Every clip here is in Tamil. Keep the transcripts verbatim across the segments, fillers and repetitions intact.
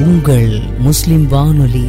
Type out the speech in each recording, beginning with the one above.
உங்கள் முஸ்லிம் வானொலி.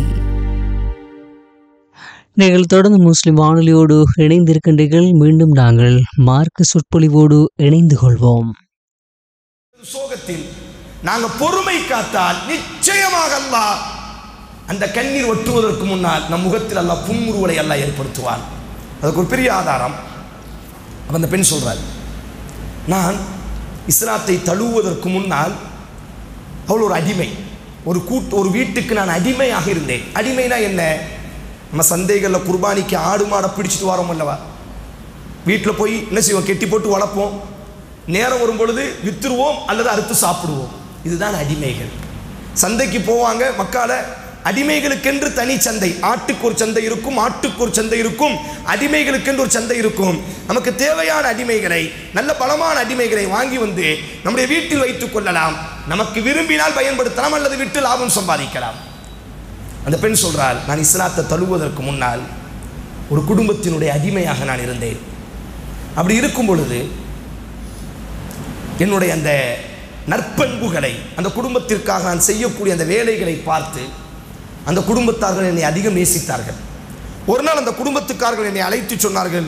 நீங்கள் தொடர்ந்து முஸ்லிம் வானொலியோடு இணைந்திருக்கின்றீர்கள். மீண்டும் நாங்கள் மார்க்க சொற்பொழிவோடு இணைந்து கொள்வோம். சோகத்தில் நாங்கள் பொறுமை காத்தால் நிச்சயமாக அல்லாஹ் அந்த கண்ணீர் ஒட்டுவதற்கு முன்னால் நம் முகத்தில் அல்லாஹ் புன்முறுவலை அல்லாஹ் ஏற்படுத்துவான். அதுக்கு ஒரு பெரிய ஆதாரம். அப்ப அந்த பெண் சொல்றாள், நான் இஸ்லாத்தை தழுவுவதற்கு முன்னால் அவள் ஒரு அடிமை, ஒரு கூட்டு ஒரு வீட்டுக்கு நான் அடிமையாக இருந்தேன். அடிமைனா என்ன? நம்ம சந்தைகளில் குர்பானிக்கு ஆடு மாடை பிடிச்சிட்டு வரோம் அல்லவா, வீட்டில் போய் என்ன செய்வோம், கெட்டி போட்டு வளர்ப்போம், நேரம் வரும் பொழுது வித்துருவோம் அல்லது அறுத்து சாப்பிடுவோம். இதுதான் அடிமைகள். சந்தைக்கு போவாங்க மக்கால, அடிமைகளுக்கென்று தனி சந்தை, ஆட்டுக்கு ஒரு சந்தை இருக்கும், ஆட்டுக்கு ஒரு சந்தை இருக்கும், அடிமைகளுக்கென்று ஒரு சந்தை இருக்கும். நமக்கு தேவையான அடிமைகளை, நல்ல பலமான அடிமைகளை வாங்கி வந்து நம்முடைய வீட்டில் வைத்துக் கொள்ளலாம். நமக்கு விரும்பினால் பயன்படுத்தலாம் அல்லது விட்டு லாபம் சம்பாதிக்கலாம். அந்த பெண் சொல்றாள், நான் இஸ்லாத்தை தழுவுவதற்கு முன்னால் ஒரு குடும்பத்தினுடைய அடிமையாக நான் இருந்தேன். அப்படி இருக்கும் பொழுது என்னுடைய அந்த நற்பண்புகளை, அந்த குடும்பத்திற்காக நான் செய்யக்கூடிய அந்த வேலைகளை பார்த்து அந்த குடும்பத்தார்கள் என்னை அதிகம் நேசித்தார்கள். ஒரு நாள் அந்த குடும்பத்துக்காரர்கள் என்னை அழைத்து சொன்னார்கள்,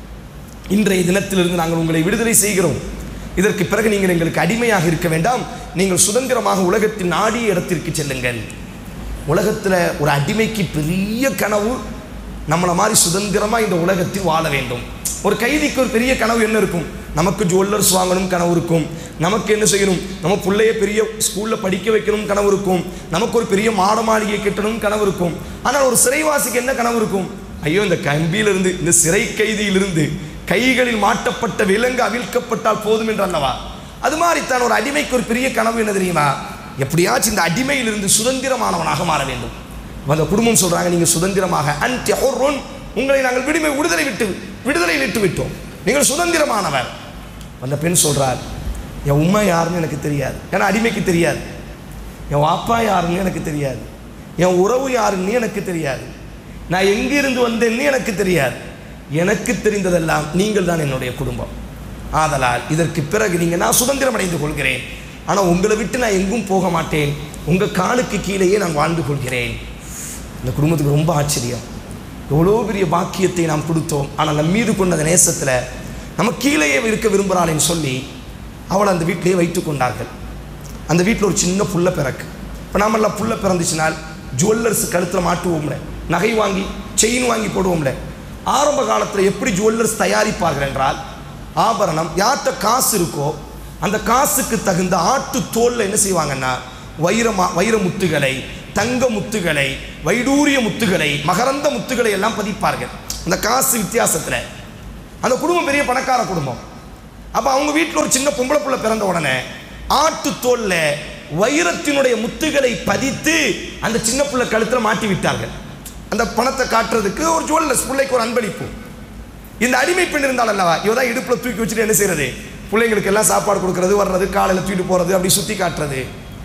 இன்றைய தினத்திலிருந்து நாங்கள் உங்களை விடுதலை செய்கிறோம். இதற்கு பிறகு நீங்கள் எங்களுக்கு அடிமையாக இருக்க வேண்டாம், நீங்கள் சுதந்திரமாக உலகத்தின் நாடிய இடத்திற்கு செல்லுங்கள். உலகத்தில் ஒரு அடிமைக்கு பெரிய கனவு நம்மளை மாதிரி சுதந்திரமாக இந்த உலகத்தில் வாழ வேண்டும். ஒரு கைதிக்கு ஒரு பெரிய கனவு என்ன இருக்கும்? நமக்கு ஜுவல்லர்ஸ் வாங்கணும் கனவு இருக்கும், நமக்கு என்ன செய்யணும், நம்ம பிள்ளைய பெரிய ஸ்கூலில் படிக்க வைக்கணும் கனவு இருக்கும், நமக்கு ஒரு பெரிய மாட மாளிகை கட்டணும் கனவு இருக்கும். ஆனால் ஒரு சிறைவாசிக்கு என்ன கனவு இருக்கும்? ஐயோ, இந்த கம்பியிலிருந்து, இந்த சிறை கைதியிலிருந்து கைகளில் மாட்டப்பட்ட விலங்கு அவிழ்க்கப்பட்டால் போதும் என்று அல்லவா? அது மாதிரி தான் ஒரு அடிமைக்கு ஒரு பெரிய கனவு என்ன தெரியுமா? எப்படியாச்சும் இந்த அடிமையிலிருந்து சுதந்திரமானவனாக மாற வேண்டும். அந்த குடும்பம் சொல்றாங்க, நீங்க சுதந்திரமாக, அன்டி ஹுர்ருன், உங்களை நாங்கள் விடுமை விடுதலை விட்டு விடுதலையில் விட்டு விட்டோம், நீங்கள் சுதந்திரமானவர். அந்த பெண் சொல்றார், என் உம்மா யாருன்னு எனக்கு தெரியாது, ஏன்னா அடிமைக்கு தெரியாது. என் வாப்பா யாருன்னு எனக்கு தெரியாது, என் உறவு யாருன்னு எனக்கு தெரியாது, நான் எங்கிருந்து வந்தேன்னு எனக்கு தெரியாது. எனக்கு தெரிந்ததெல்லாம் நீங்கள் தான் என்னுடைய குடும்பம். ஆதலால் இதற்கு பிறகு நீங்கள், நான் சுதந்திரம் அடைந்து கொள்கிறேன், ஆனால் உங்களை விட்டு நான் எங்கும் போக மாட்டேன், உங்கள் காலுக்கு கீழேயே நான் வாழ்ந்து கொள்கிறேன். இந்த குடும்பத்துக்கு ரொம்ப ஆச்சரியம். எவ்வளோ பெரிய பாக்கியத்தை நாம் கொடுத்தோம், ஆனால் நம் மீது கொண்ட நேசத்தில் நம்ம கீழேயே இருக்க விரும்புகிறாள்னு சொல்லி அவளை அந்த வீட்டிலேயே வைத்து கொண்டார்கள். அந்த வீட்டில் ஒரு சின்ன புள்ள பிறக்கு. இப்போ நாமெல்லாம் புள்ள பிறந்துச்சுனால் ஜுவல்லர்ஸ் கழுத்தில் மாட்டுவோம்ல, நகை வாங்கி செயின் வாங்கி போடுவோம்ல. ஆரம்ப காலத்தில் எப்படி ஜுவல்லர்ஸ் தயாரிப்பார்கள் என்றால், ஆபரணம் யார்கிட்ட காசு இருக்கோ அந்த காசுக்கு தகுந்த ஆட்டு தோலில் என்ன செய்வாங்கன்னா, வைரமா வைர முத்துகளை, தங்க முத்துகளை, வைடூரிய முத்துகளை, மகரந்த முத்துகளை எல்லாம் பதிப்பார்கள் அந்த காசு வித்தியாசத்தில். அந்த குடும்பம் பெரிய பணக்கார குடும்பம். அப்போ அவங்க வீட்டில் ஒரு சின்ன பொம்பளை புள்ள பிறந்த உடனே ஆட்டு தோலில் வைரத்தினுடைய முத்துகளை பதித்து அந்த சின்ன பிள்ளை கழுத்தில் மாட்டி விட்டார்கள். அந்த பணத்தை காட்டுறதுக்கு ஒரு ஜுவல்லர்ஸ், பிள்ளைக்கு ஒரு அன்பளிப்பு. இந்த அடிமை பெண் இருந்தால் அல்லவா, இவதான் இடுப்பில் தூக்கி வச்சுட்டு என்ன செய்யறது, பிள்ளைங்களுக்கு எல்லாம் சாப்பாடு கொடுக்கறது, வர்றது, காலையில் தூக்கிட்டு போகிறது, அப்படி சுற்றி காட்டுறது.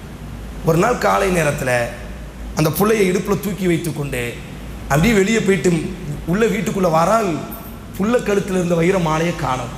ஒரு நாள் காலை நேரத்தில் அந்த பிள்ளையை இடுப்பில் தூக்கி வைத்து கொண்டு அப்படியே வெளியே போயிட்டு உள்ள வீட்டுக்குள்ளே வரால், புள்ள கழுத்தில் இருந்த வைர மாலையை காணும்.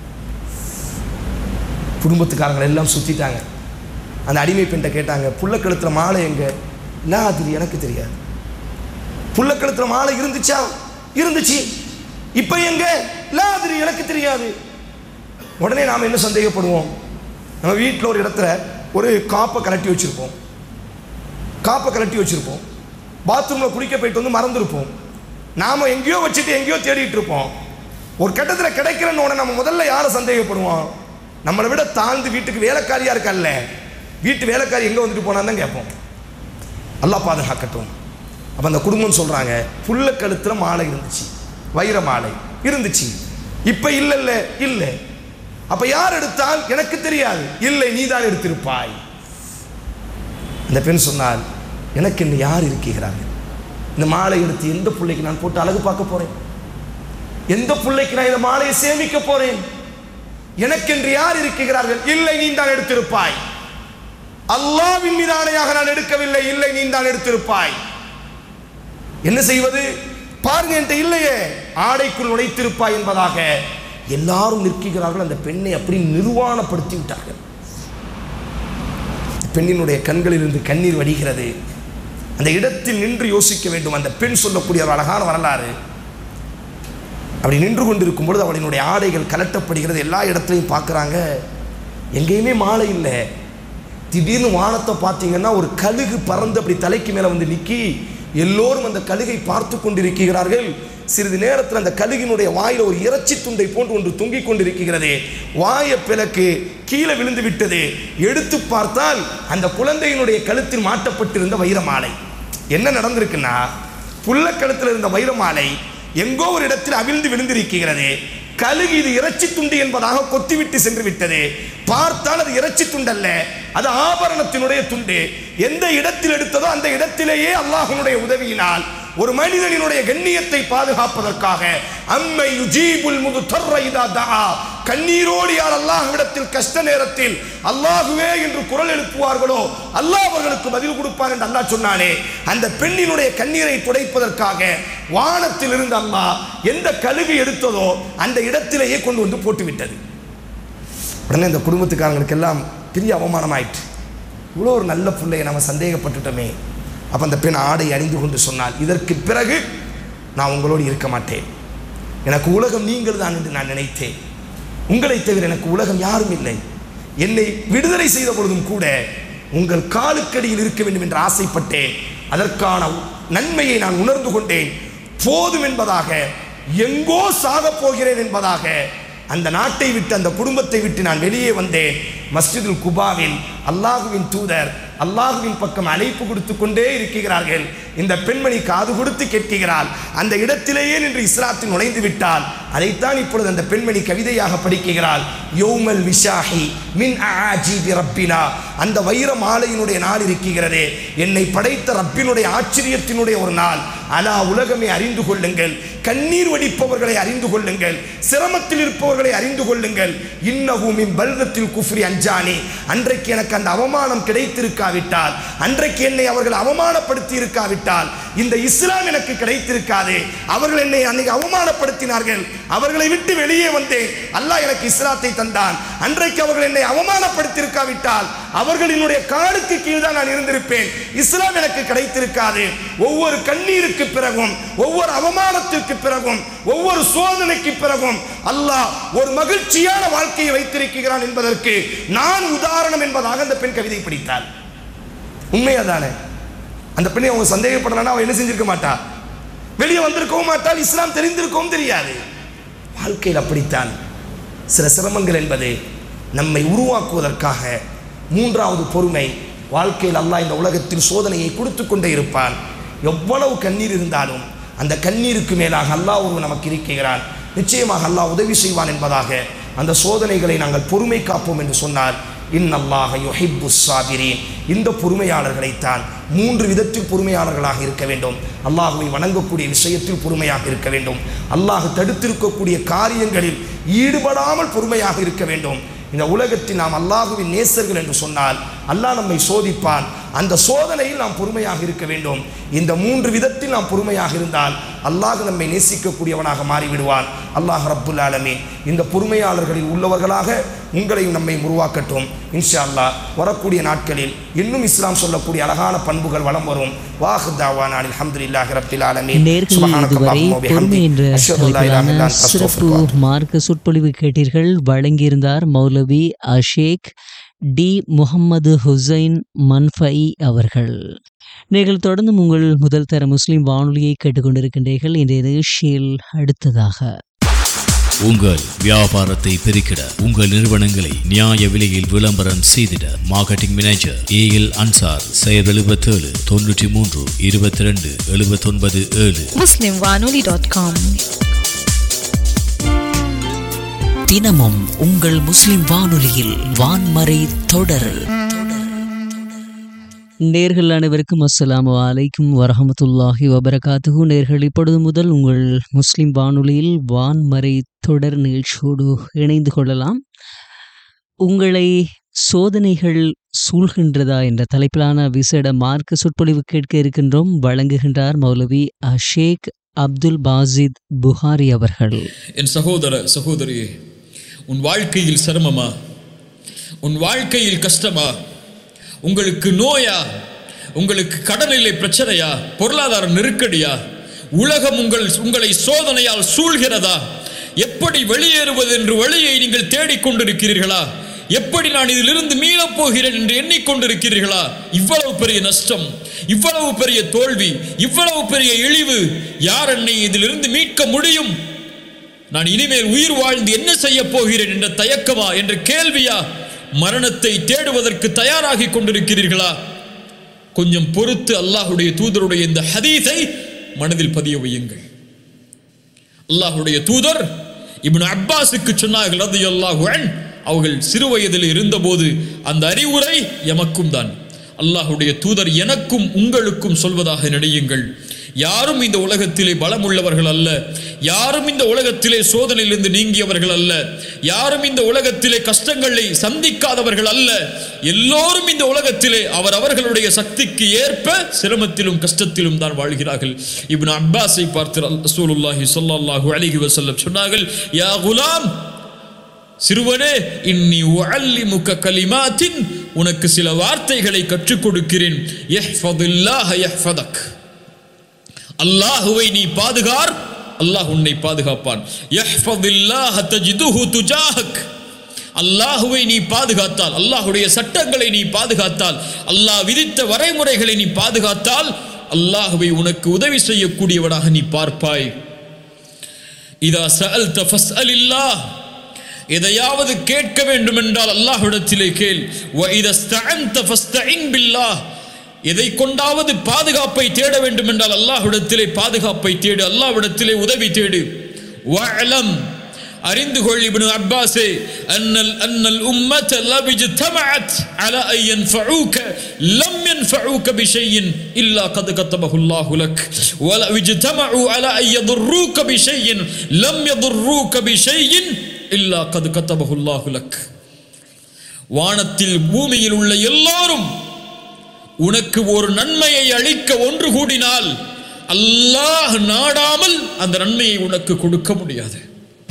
குடும்பத்துக்காரங்கள் எல்லாம் சுற்றிட்டாங்க. அந்த அடிமை பெண்ணை கேட்டாங்க, புள்ள கழுத்தில் மாலை எங்க? இல்லை, அது எனக்கு தெரியாது. புள்ள கழுத்தில் மாலை இருந்துச்சா? இருந்துச்சு. இப்போ எங்க? இல்லை, அது எனக்கு தெரியாது. உடனே நாம் என்ன சந்தேகப்படுவோம்? நம்ம வீட்டில் ஒரு இடத்துல ஒரு காப்பை கலட்டி வச்சுருப்போம், காப்பை கலட்டி வச்சுருப்போம், பாத்ரூமில் குளிக்க போயிட்டு வந்து மறந்துருப்போம், நாம் எங்கேயோ வச்சுட்டு எங்கேயோ தேடிட்டு இருப்போம். ஒரு கட்டத்தில் கிடைக்கிறன்னு உடனே நம்ம முதல்ல யாரை சந்தேகப்படுவோம்? நம்மளை விட தாழ்ந்து வீட்டுக்கு வேலைக்காரியாக இருக்கல்ல, வீட்டு வேலைக்காரி எங்கே வந்துட்டு போனான்னு தான் கேட்போம். அல்லாஹ் பாதுகாக்கட்டும். அப்போ அந்த குடும்பம் சொல்கிறாங்க, புள்ள கழுத்தில் மாலை இருந்துச்சு, வைர மாலை இருந்துச்சு, இப்போ இல்லை இல்லை இல்லை. அப்போ யார் எடுத்தால்? எனக்கு தெரியாது. இல்லை, நீ தான் எடுத்திருப்பாய். அந்த பெண் சொன்னால், எனக்கு இன்னும் யார் இருக்கிறார்கள்? இந்த மாலை எடுத்து எந்த பிள்ளைக்கு நான் போட்டு அழகு பார்க்க போறேன்? எந்த பிள்ளைக்கு நான் இந்த மாலையை சேமிக்க போறேன்? எனக்கென்று யார் இருக்கிறார்கள்? இல்லை, நீ தான் எடுத்திருப்பாய். அல்லாஹ்வின் மீது ஆணையாக நான் எடுக்கவில்லை, இல்லை, நீ தான் எடுத்திருப்பாய். என்ன செய்வது? பாருங்க, என்கிட்ட இல்லையே, ஆடைக்குள் நுழைத்திருப்பாய் என்பதாக எல்லாரும் நிற்கிறார்கள். அந்த பெண்ணை அப்படி நிர்வாணப்படுத்தி விட்டார்கள். பெண்ணினுடைய கண்களிலிருந்து கண்ணீர் வடிகிறது. அந்த இடத்தில் நின்று யோசிக்க வேண்டும். அந்த பெண் சொல்லக்கூடிய ஒரு அழகான வரலாறு. அப்படி நின்று கொண்டிருக்கும் பொழுது அவளினுடைய ஆடைகள் கலட்டப்படுகிறது. எல்லா இடத்துலையும் பார்க்குறாங்க, எங்கேயுமே மாலை இல்லை. திடீர்னு வானத்தை பார்த்தீங்கன்னா ஒரு கழுகு பறந்து அப்படி தலைக்கு மேலே வந்து நிற்கி எல்லோரும் அந்த கழுகை பார்த்து கொண்டிருக்கிறார்கள். சிறிது நேரத்தில் அந்த கழுகினுடைய வாயில் ஒரு இறைச்சி துண்டை போன்று ஒன்று தொங்கிக் கொண்டிருக்கிறது. வாய பிளக்கு கீழே விழுந்து விட்டது. எடுத்து பார்த்தால் அந்த குழந்தையினுடைய கழுத்தில் மாட்டப்பட்டிருந்த வைரமாலை. என்ன நடந்திருக்குன்னா, புள்ள கழுத்தில் இருந்த வைரமாலை எங்கோ ஒரு இடத்தில் அவிழ்ந்து விழுந்திருக்கிறது. கழுகு இது இறைச்சி துண்டு என்பதாக கொத்திவிட்டு சென்று விட்டது. பார்த்தால் அது இறைச்சி துண்டல்ல, அது ஆபரணத்தினுடைய துண்டு. எந்த இடத்தில் எடுத்ததோ அந்த இடத்திலேயே அல்லாஹ்வுடைய உதவியினால் ஒரு மனிதனினுடைய கண்ணியத்தை பாதுகாப்பதற்காக அம்மை யுஜீபுல் முதுத்தர்ர இதா தஆ, கண்ணீரோடு யார் அல்லாஹ்விடத்தில் கஷ்ட நேரத்தில் அல்லாஹுவே என்று குரல் எழுப்புவார்களோ அல்லாஹ் அவர்களுக்கு பதில் கொடுப்பார் என்று அல்லாஹ் சொன்னானே, அந்த பெண்ணினுடைய கண்ணீரை துடைப்பதற்காக வானத்தில் இருந்து அல்லாஹ் எந்த கழுகு எடுத்ததோ அந்த இடத்திலேயே கொண்டு வந்து போட்டுவிட்டது. உடனே இந்த குடும்பத்துக்காரங்களுக்கெல்லாம் பெரிய அவமானமாயிற்று. இவ்வளோ ஒரு நல்ல பிள்ளையை நம்ம சந்தேகப்பட்டுட்டோமே. அப்போ அந்த பெண் ஆடை அணிந்து கொண்டு சொன்னால், இதற்கு பிறகு நான் உங்களோடு இருக்க மாட்டேன். எனக்கு உலகம் நீங்கள் தான் என்று நான் நினைத்தேன். உங்களை தவிர எனக்கு உலகம் யாரும் இல்லை. என்னை விடுதலை செய்த பொழுதும் கூட உங்கள் காலுக்கடியில் இருக்க வேண்டும் என்று ஆசைப்பட்டேன். அதற்கான நன்மையை நான் உணர்ந்து கொண்டேன். போதும் என்பதாக, எங்கோ சாக போகிறேன் என்பதாக அந்த நாட்டை விட்டு அந்த குடும்பத்தை விட்டு நான் வெளியே வந்தேன். மஸ்ஜிதுல் குபாவில் அல்லாஹுவின் தூதர் அல்லாஹுவின் பக்கம் அழைப்பு கொடுத்து கொண்டே இருக்கிறார்கள். இந்த பெண்மணி காது கொடுத்து கேட்கிறாள். அந்த இடத்திலேயே நின்று இஸ்லாத்தில் நுழைந்து விட்டால் அதைத்தான் இப்பொழுது அந்த பெண்மணி கவிதையாக படிக்கிறாள். யௌமல் விஷாஹி மின் ஆஜிபி ரப்பினா, அந்த வைர மாலையினுடைய நாள் இருக்கிறதே, என்னை படைத்த ரப்பினுடைய ஆச்சரியத்தினுடைய ஒரு நாள். அலா, உலகமே அறிந்து கொள்ளுங்கள், கண்ணீர் வடிப்பவர்களை அறிந்து கொள்ளுங்கள், சிரமத்தில் இருப்பவர்களை அறிந்து கொள்ளுங்கள். இன்னஹு மின் பல்கத்தில் குஃப்ரி அஞ்சானி, அன்றைக்கு எனக்கு அந்த அவமானம் கிடைத்திருக்காவிட்டால், அன்றைக்கு என்னை அவர்கள் அவமானப்படுத்தி இருக்காவிட்டால் இந்த இஸ்லாம் எனக்கு கிடைத்திருக்காது. அவர்கள் என்னை அன்னைக்கு அவமானப்படுத்தினார்கள், அவர்களை விட்டு வெளியே வந்தேன், அல்லாஹ் எனக்கு இஸ்லாத்தை தந்தான். அன்றைக்கு அவர்கள் என்னை அவமானப்படுத்தியிருக்காவிட்டால் அவர்களினுடைய காலுக்கு கீழ் தான் நான் இருந்திருப்பேன். இஸ்லாம் எனக்கு கிடைத்திருக்காது. ஒவ்வொரு கண்ணீருக்கு பிறகும், ஒவ்வொரு அவமானத்திற்கு பிறகும், ஒவ்வொரு சோதனைக்கு பிறகும் அல்லாஹ் ஒரு மகிழ்ச்சியான வாழ்க்கையை வைத்திருக்கிறான் என்பதற்கு நான் உதாரணம் என்பதாக அந்த பெண் கவிதை படித்தார். உண்மையாதானே? அந்த பெண்ணை அவங்க சந்தேகப்படலன்னா அவன் என்ன செஞ்சிருக்க மாட்டா, வெளியே வந்திருக்கவும் மாட்டால், இஸ்லாம் தெரிந்திருக்கவும் தெரியாது. வாழ்க்கையில் அப்படித்தான் சில சிரமங்கள் என்பது நம்மை உருவாக்குவதற்காக. மூன்றாவது பொறுமை. வாழ்க்கையில் அல்லாஹ் இந்த உலகத்தில் சோதனையை கொடுத்து கொண்டே இருப்பான். எவ்வளவு கண்ணீர் இருந்தாலும் அந்த கண்ணீருக்கு மேலாக அல்லாஹ் ஒரு நமக்கு இருக்கிறான். நிச்சயமாக அல்லாஹ் உதவி செய்வான் என்பதாக அந்த சோதனைகளை நாங்கள் பொறுமை காப்போம் என்று சொன்னார். இன்னல்லாஹ யுஹிப்புஸ் சாபிரீன். இந்த பொறுமையாளர்களைத்தான் மூன்று விதத்தில் பொறுமையாளர்களாக இருக்க வேண்டும். அல்லாஹுவை வணங்கக்கூடிய விஷயத்தில் பொறுமையாக இருக்க வேண்டும். அல்லாஹ் தடுத்திருக்கக்கூடிய காரியங்களில் ஈடுபடாமல் பொறுமையாக இருக்க வேண்டும். இந்த உலகத்தில் நாம் அல்லாஹுவின் நேசர்கள் என்று சொன்னால் அல்லாஹ் நம்மை சோதிப்பான். அந்த சோதனையில் நாம் பொறுமையாக இருக்க வேண்டும். இந்த மூன்று விதத்தில் நாம் பொறுமையாக இருந்தால் அல்லாஹ் நம்மை நேசிக்கக்கூடியவனாக மாறிவிடுவான். அல்லாஹ் ரப்புல் ஆலமீன் இந்த பொறுமையாளர்களில் உள்ளவர்களாக உங்களையும் நம்மை உருவாக்கட்டும். இன்ஷா அல்லாஹ் வரக்கூடிய நாட்களில் இன்னும் இஸ்லாம் சொல்லக்கூடிய அழகான பண்புகள் வளம் வரும். வாஹ் தாவானா அல்ஹம்துலில்லாஹி ரப்பில் ஆலமீன். சிறப்பு மார்க்க சொற்பொழிவு கேட்டீர்கள். வழங்கியிருந்தார் மௌலவி அஷேக் டி முகமது ஹுசைன் மன்ஃபை அவர்கள். நீங்கள் தொடர்ந்து உங்கள் முதல் தர முஸ்லிம் வானொலியை கேட்டுக்கொண்டிருக்கின்றீர்கள். இன்றைய நிகழ்ச்சியில் அடுத்ததாக உங்கள் வியாபாரத்தை பெருக்கிட, உங்கள் நிறுவனங்களை நியாய விலையில் விளம்பரம் செய்திட marketing manager A L Ansar செயல் எழுபத்தேழு தொன்னூற்றி மூன்று இருபத்தி ரெண்டு எழுபத்தி ஒன்பது ஏழு முஸ்லிம் வானொலி டாட் காம். தினமும் உங்கள் முஸ்லிம் வானொலியில் வான்மறை தொடர். நேர்கள் அனைவருக்கும் அஸ்ஸலாமு அலைக்கும் வரஹமத்துல்லாஹி வபரகாத்துஹு. நேர்கள் இப்பொழுது முதல் உங்கள் முஸ்லிம் வானொலியில் வான்மறை தொடர் நிகழ்ச்சியோடு இணைந்து கொள்ளலாம். உங்களை சோதனைகள் சூழ்கின்றதா என்ற தலைப்பிலான விசேட மார்க்க சொற்பொழிவு கேட்க இருக்கின்றோம். வழங்குகின்றார் மௌலவி அஷேக் அப்துல் பாசித் புகாரி அவர்கள். என் சகோதர சகோதரியே, உன் வாழ்க்கையில் சிரமமா, உன் வாழ்க்கையில் கஷ்டமா, உங்களுக்கு நோயா, உங்களுக்கு கடனிலை பிரச்சனையா, பொருளாதார நெருக்கடியா, உலகம் உங்கள் உங்களை சோதனையால் சூழ்கிறதா, எப்படி வெளியேறுவது என்று வழியை நீங்கள் தேடிக்கொண்டிருக்கிறீர்களா, எப்படி நான் இதிலிருந்து மீளப் போகிறேன் என்று எண்ணிக்கொண்டிருக்கிறீர்களா? இவ்வளவு பெரிய நஷ்டம், இவ்வளவு பெரிய தோல்வி, இவ்வளவு பெரிய இழிவு, யார் என்னை இதிலிருந்து மீட்க முடியும்? நான் இனிமேல் உயிர் வாழ்ந்து என்ன செய்ய போகிறேன் என்ற தயக்கமா, என்ற கேள்வியா? மரணத்தை தேடுவதற்கு தயாராகி கொண்டிருக்கிறீர்களா? கொஞ்சம் பொறுத்து அல்லாஹுடைய தூதருடைய இந்த ஹதீஸை மனதில் பதிய வையுங்கள். அல்லாஹுடைய தூதர் இப்னு அப்பாஸுக்கு சொன்னார்கள் ரலியல்லாஹு அன்ஹு, அவர்கள் சிறு வயதில் இருந்தபோது அந்த அறிவுரை எமக்கும் தான். அல்லாஹுடைய தூதர் எனக்கும் உங்களுக்கும் சொல்வதாக நினையுங்கள், யாரும் இந்த உலகத்திலே பலம் உள்ளவர்கள் அல்ல, யாரும் இந்த உலகத்திலே சோதனையிலிருந்து நீங்கியவர்கள் அல்ல, யாரும் இந்த உலகத்திலே கஷ்டங்களை சந்திக்காதவர்கள் அல்ல. எல்லோரும் இந்த உலகத்திலே அவர் அவர்களுடைய சக்திக்கு ஏற்ப சிரமத்திலும் கஷ்டத்திலும் தான் வாழ்கிறார்கள். இப்னு அப்பாஸை பார்த்து ரசூலுல்லாஹி ஸல்லல்லாஹு அலைஹி வஸல்லம் சொன்னார்கள், யா குலாம், சிறுவனே, இன்னி உஅல்லிமுக கலிமாத்தின், உனக்கு சில வார்த்தைகளை கற்றுக் கொடுக்கிறேன். யஹ்ஃபதுல்லாஹ யஹ்ஃபதக், அல்லாஹுவை நீ பாதுகார், அல்லாஹ் உன்னை பாதுகாப்பான். யஹ்ஃபதுல்லாஹ தஜிதுஹு துஜாஹக், அல்லாஹுவை நீ பாதுகாத்தால், அல்லாஹுடைய சட்டங்களை நீ பாதுகாத்தால், அல்லாஹ் விதித்த வரைமுறைகளை நீ பாதுகாத்தால், அல்லாஹுவை உனக்கு உதவி செய்யக்கூடியவனாக நீ பார்ப்பாய். இதா சஅல்த ஃபஸ்அலில்லாஹ், எதையாவது கேட்க வேண்டும் என்றால் அல்லாஹ்விடத்திலே கேள். வ இதா ஸ்தஅன்த ஃபஸ்தஇன் பில்லாஹ், எதை கொண்டாவது பாதுகாப்பை தேட வேண்டும் என்றால் அல்லாஹ்விடத்திலே பாதுகாப்பை தேடு, அல்லாஹ்விடத்திலே உதவி தேடு. வஅலம், அறிந்து கொள் இப்னு அப்பாஸே, அன்னல் அன்னல் உம்மத லபிஜ்தமஅத் அலா அன் யன்ஃபஊக லம் யன்ஃபஊக பிஷைஇன் இல்லா கத் கதபஹு அல்லாஹு லக் வல விஜ்தமஉ அலா அன் யதுர்ரூக பிஷைஇன் லம் யதுர்ரூக பிஷைஇன் இல்லா கத் கதபஹு அல்லாஹு லக். வானத்தில் பூமியில் உள்ள எல்லோரும் உனக்கு ஒரு நன்மையை அளிக்க ஒன்று கூடினால் அல்லாஹ் நாடாமல் அந்த நன்மையை உனக்கு கொடுக்க முடியாது.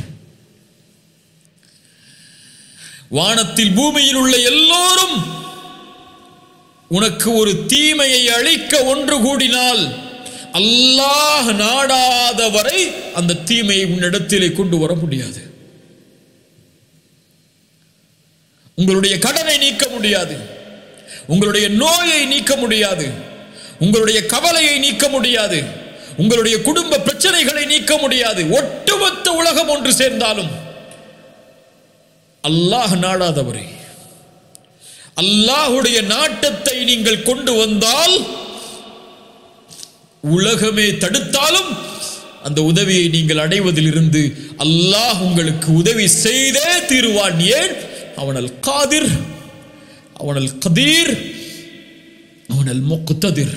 வானத்தில் பூமியில் உள்ள எல்லோரும் உனக்கு ஒரு தீமையை அளிக்க ஒன்று கூடினால் அல்லாஹ் நாடாத வரை அந்த தீமையை உன்னிடத்திலே கொண்டு வர முடியாது. உங்களுடைய கடனை நீக்க முடியாது, உங்களுடைய நோயை நீக்க முடியாது, உங்களுடைய கவலையை நீக்க முடியாது, உங்களுடைய குடும்ப பிரச்சனைகளை நீக்க முடியாது. ஒட்டுமொத்த உலகம் ஒன்று சேர்ந்தாலும் அல்லாஹ் நாடாதவரே, அல்லாஹுடைய நாட்டத்தை நீங்கள் கொண்டு வந்தால், உலகமே தடுத்தாலும் அந்த உதவியை நீங்கள் அடைவதிலிருந்து அல்லாஹ் உங்களுக்கு உதவி செய்தே தீருவான். ஏன்? அவனல் காதிர், அவனல் கதீர், அவனல் முக்ததிர்.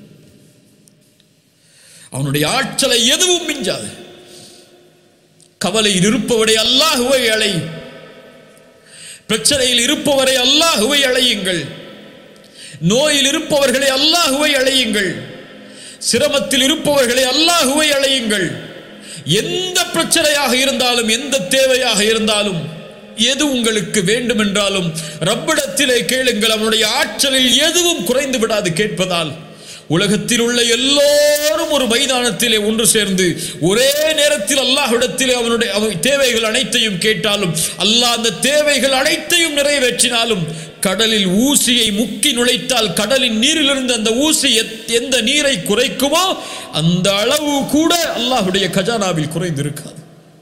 அவனுடைய ஆற்றலை எதுவும் மிஞ்சாது. கவலையில் இருப்பவரை அல்லாஹுவை அழை, பிரச்சனையில் இருப்பவரை அல்லாஹுவை அழையுங்கள், நோயில் இருப்பவர்களை அல்லாஹுவை அழையுங்கள், சிரமத்தில் இருப்பவர்களை அல்லாஹுவை அழையுங்கள். எந்த பிரச்சனையாக இருந்தாலும், எந்த தேவையாக இருந்தாலும், எது உங்களுக்கு வேண்டும் என்றாலும் ரப்பிடத்திலே கேளுங்கள். அவனுடைய ஆற்றலில் எதுவும் குறைந்து விடாது கேட்பதால். உலகத்தில் உள்ள எல்லோரும் ஒரு மைதானத்திலே ஒன்று சேர்ந்து ஒரே நேரத்தில் அல்லாஹ்விடத்திலே அவனுடைய தேவைகள் அனைத்தையும் கேட்டாலும், அல்லாஹ் அந்த தேவைகள் அனைத்தையும் நிறைவேற்றினாலும், கடலில் ஊசியை முக்கி நுழைத்தால் கடலின் நீரிலிருந்து அந்த ஊசி எந்த நீரை குறைக்குமோ அந்த அளவு கூட அல்லாஹ்வுடைய கஜானாவில் குறைந்திருக்காது.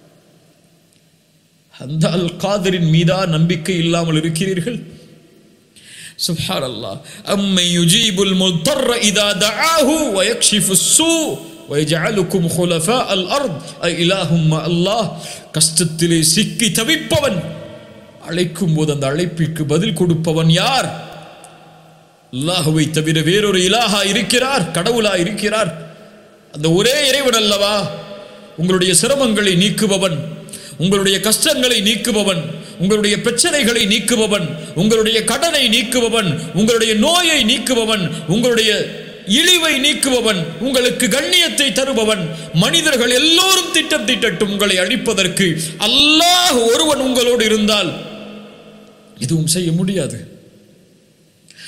அந்த அல் காதிரின் மீதா நம்பிக்கை இல்லாமல் இருக்கிறீர்கள்? சுப்ஹானல்லாஹ். அம்மை யுஜீபுல் முல்தர்ர இதா தஆஹு வ யக்ஷிஃபுஸ் ஸூ வ யஜஅலுக்கும் குலஃபாஅல் அர்த் இலாஹும் அல்லாஹ். கஷ்டத்திலே சிக்கி தவிப்பவன் அழைக்கும் போது அந்த அழைப்பிற்கு பதில் கொடுப்பவன் யார்? அல்லாஹ்வை தவிர வேறொரு இலாஹா இருக்கிறார்? கடவுளா இருக்கிறார்? அந்த ஒரே இறைவன் அல்லவா உங்களுடைய சிரமங்களை நீக்குபவன், உங்களுடைய கஷ்டங்களை நீக்குபவன், உங்களுடைய பிரச்சனைகளை நீக்குபவன், உங்களுடைய கடனை நீக்குபவன், உங்களுடைய நோயை நீக்குபவன், உங்களுடைய இழிவை நீக்குபவன், உங்களுக்கு கண்ணியத்தை தருபவன். மனிதர்கள் எல்லோரும் திட்டம் திட்டட்டும் உங்களை அழிப்பதற்கு, அல்லாஹ் ஒருவன் உங்களோடு இருந்தால் எதுவும் செய்ய முடியாது.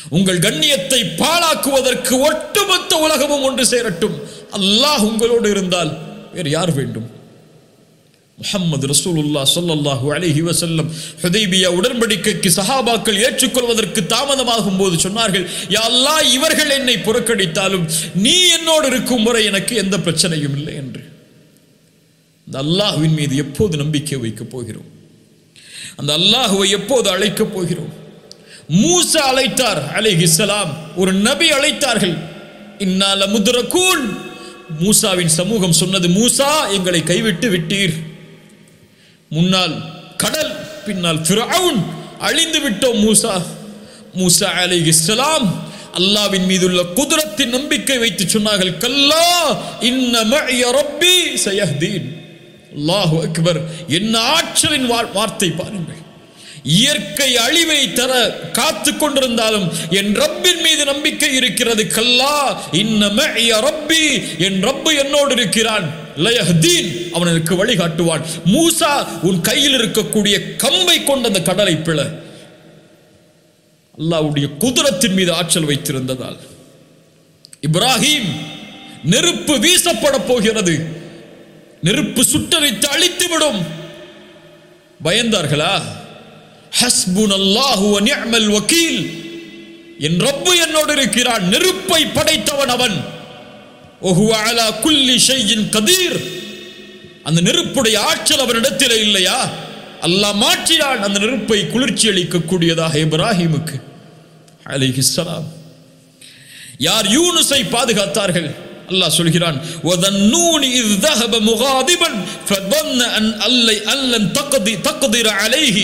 உங்கள் கண்ணியத்தை பாழாக்குவதற்கு ஒட்டுமொத்த உலகமும் ஒன்று சேரட்டும். அல்லாஹ் உங்களோடு இருந்தால் வேறு யார் வேண்டும்? முஹம்மது ரசூலுல்லாஹ் ஸல்லல்லாஹு அலைஹி வஸல்லம் ஹுதைபியா உடன்படிக்கைக்கு சஹாபாக்கள் ஏற்றுக்கொள்வதற்கு தாமதமாகும் போது சொன்னார்கள், யா அல்லாஹ், இவர்கள் என்னை புறக்கணித்தாலும் நீ என்னோடு இருக்கும் வரை எனக்கு எந்த பிரச்சனையும் இல்லை என்று. அந்த அல்லாஹ்வின் மீது எப்போது நம்பிக்கை வைக்கப் போகிறோம்? அந்த அல்லாஹ்வை எப்போது அழைக்கப் போகிறோம்? மூசா அழைத்தார் அலைஹிஸ்ஸலாம், ஒரு நபி அழைத்தார்கள். இன்னா லமுத்ரகூன். மூசாவின் சமூகம் சொன்னது, மூசா, எங்களை கைவிட்டு விட்டீர். முன்னால் கடல், பின்னால் ஃபிரௌன், அழிந்து விட்டோம் மூசா. மூசா அலைஹிஸ்ஸலாம் அல்லாஹ்வின் மீதுள்ள குத்ரத்தின் நம்பிக்கை வைத்து சொன்னார்கள், கல்லா இன்ன மஇய ரப்பி சயஹ்தீன். அல்லாஹு அக்பர். என்ன ஆற்றலின் வார்த்தை பாருங்கள். இயற்கை அழிவை தர காத்து கொண்டிருந்தாலும் என் ரப்பின் மீது நம்பிக்கை இருக்கிறது. கல்லா இன்ன மஇய ரப்பி, என் ரப்பு என்னோடு இருக்கிறான். லயஹ்தீன், அவன் எனக்கு வழிகாட்டுவான். மூசா, உன் கையில் இருக்கக்கூடிய கம்பை கொண்ட அந்த கடலை பிள. அல்லாஹ்வுடைய குத்ரத்தின் மீது ஆற்றல் வைத்திருந்ததால். இப்ராஹிம், நெருப்பு வீசப்பட போகிறது, நெருப்பு சுட்டரித்து அழித்துவிடும். பயந்தார்களா? ஹஸ்புனல்லாஹு வ நிஅமல் வக்கீல், என் ரப்பு என்னோடு இருக்கிறான், நெருப்பை படைத்தவன் அவன். வஹுவ அலா குல்லி ஷைஇன் கதீர், அந்த நெருப்புடைய ஆற்றல் அவனிடத்தில் இல்லையா? அல்லாஹ் மாற்றினான் அந்த நெருப்பை குளிர்ச்சி அளிக்கக்கூடியதாக இப்ராஹிமுக்கு அலைஹிஸ்ஸலாம். யார் யூனுஸை பாதுகாத்தார்கள்? அல்லாஹ் சொல்கிறான், வதன்னூனி இஸ் ذهب مغاضبا فظن ان لن تقدر عليه.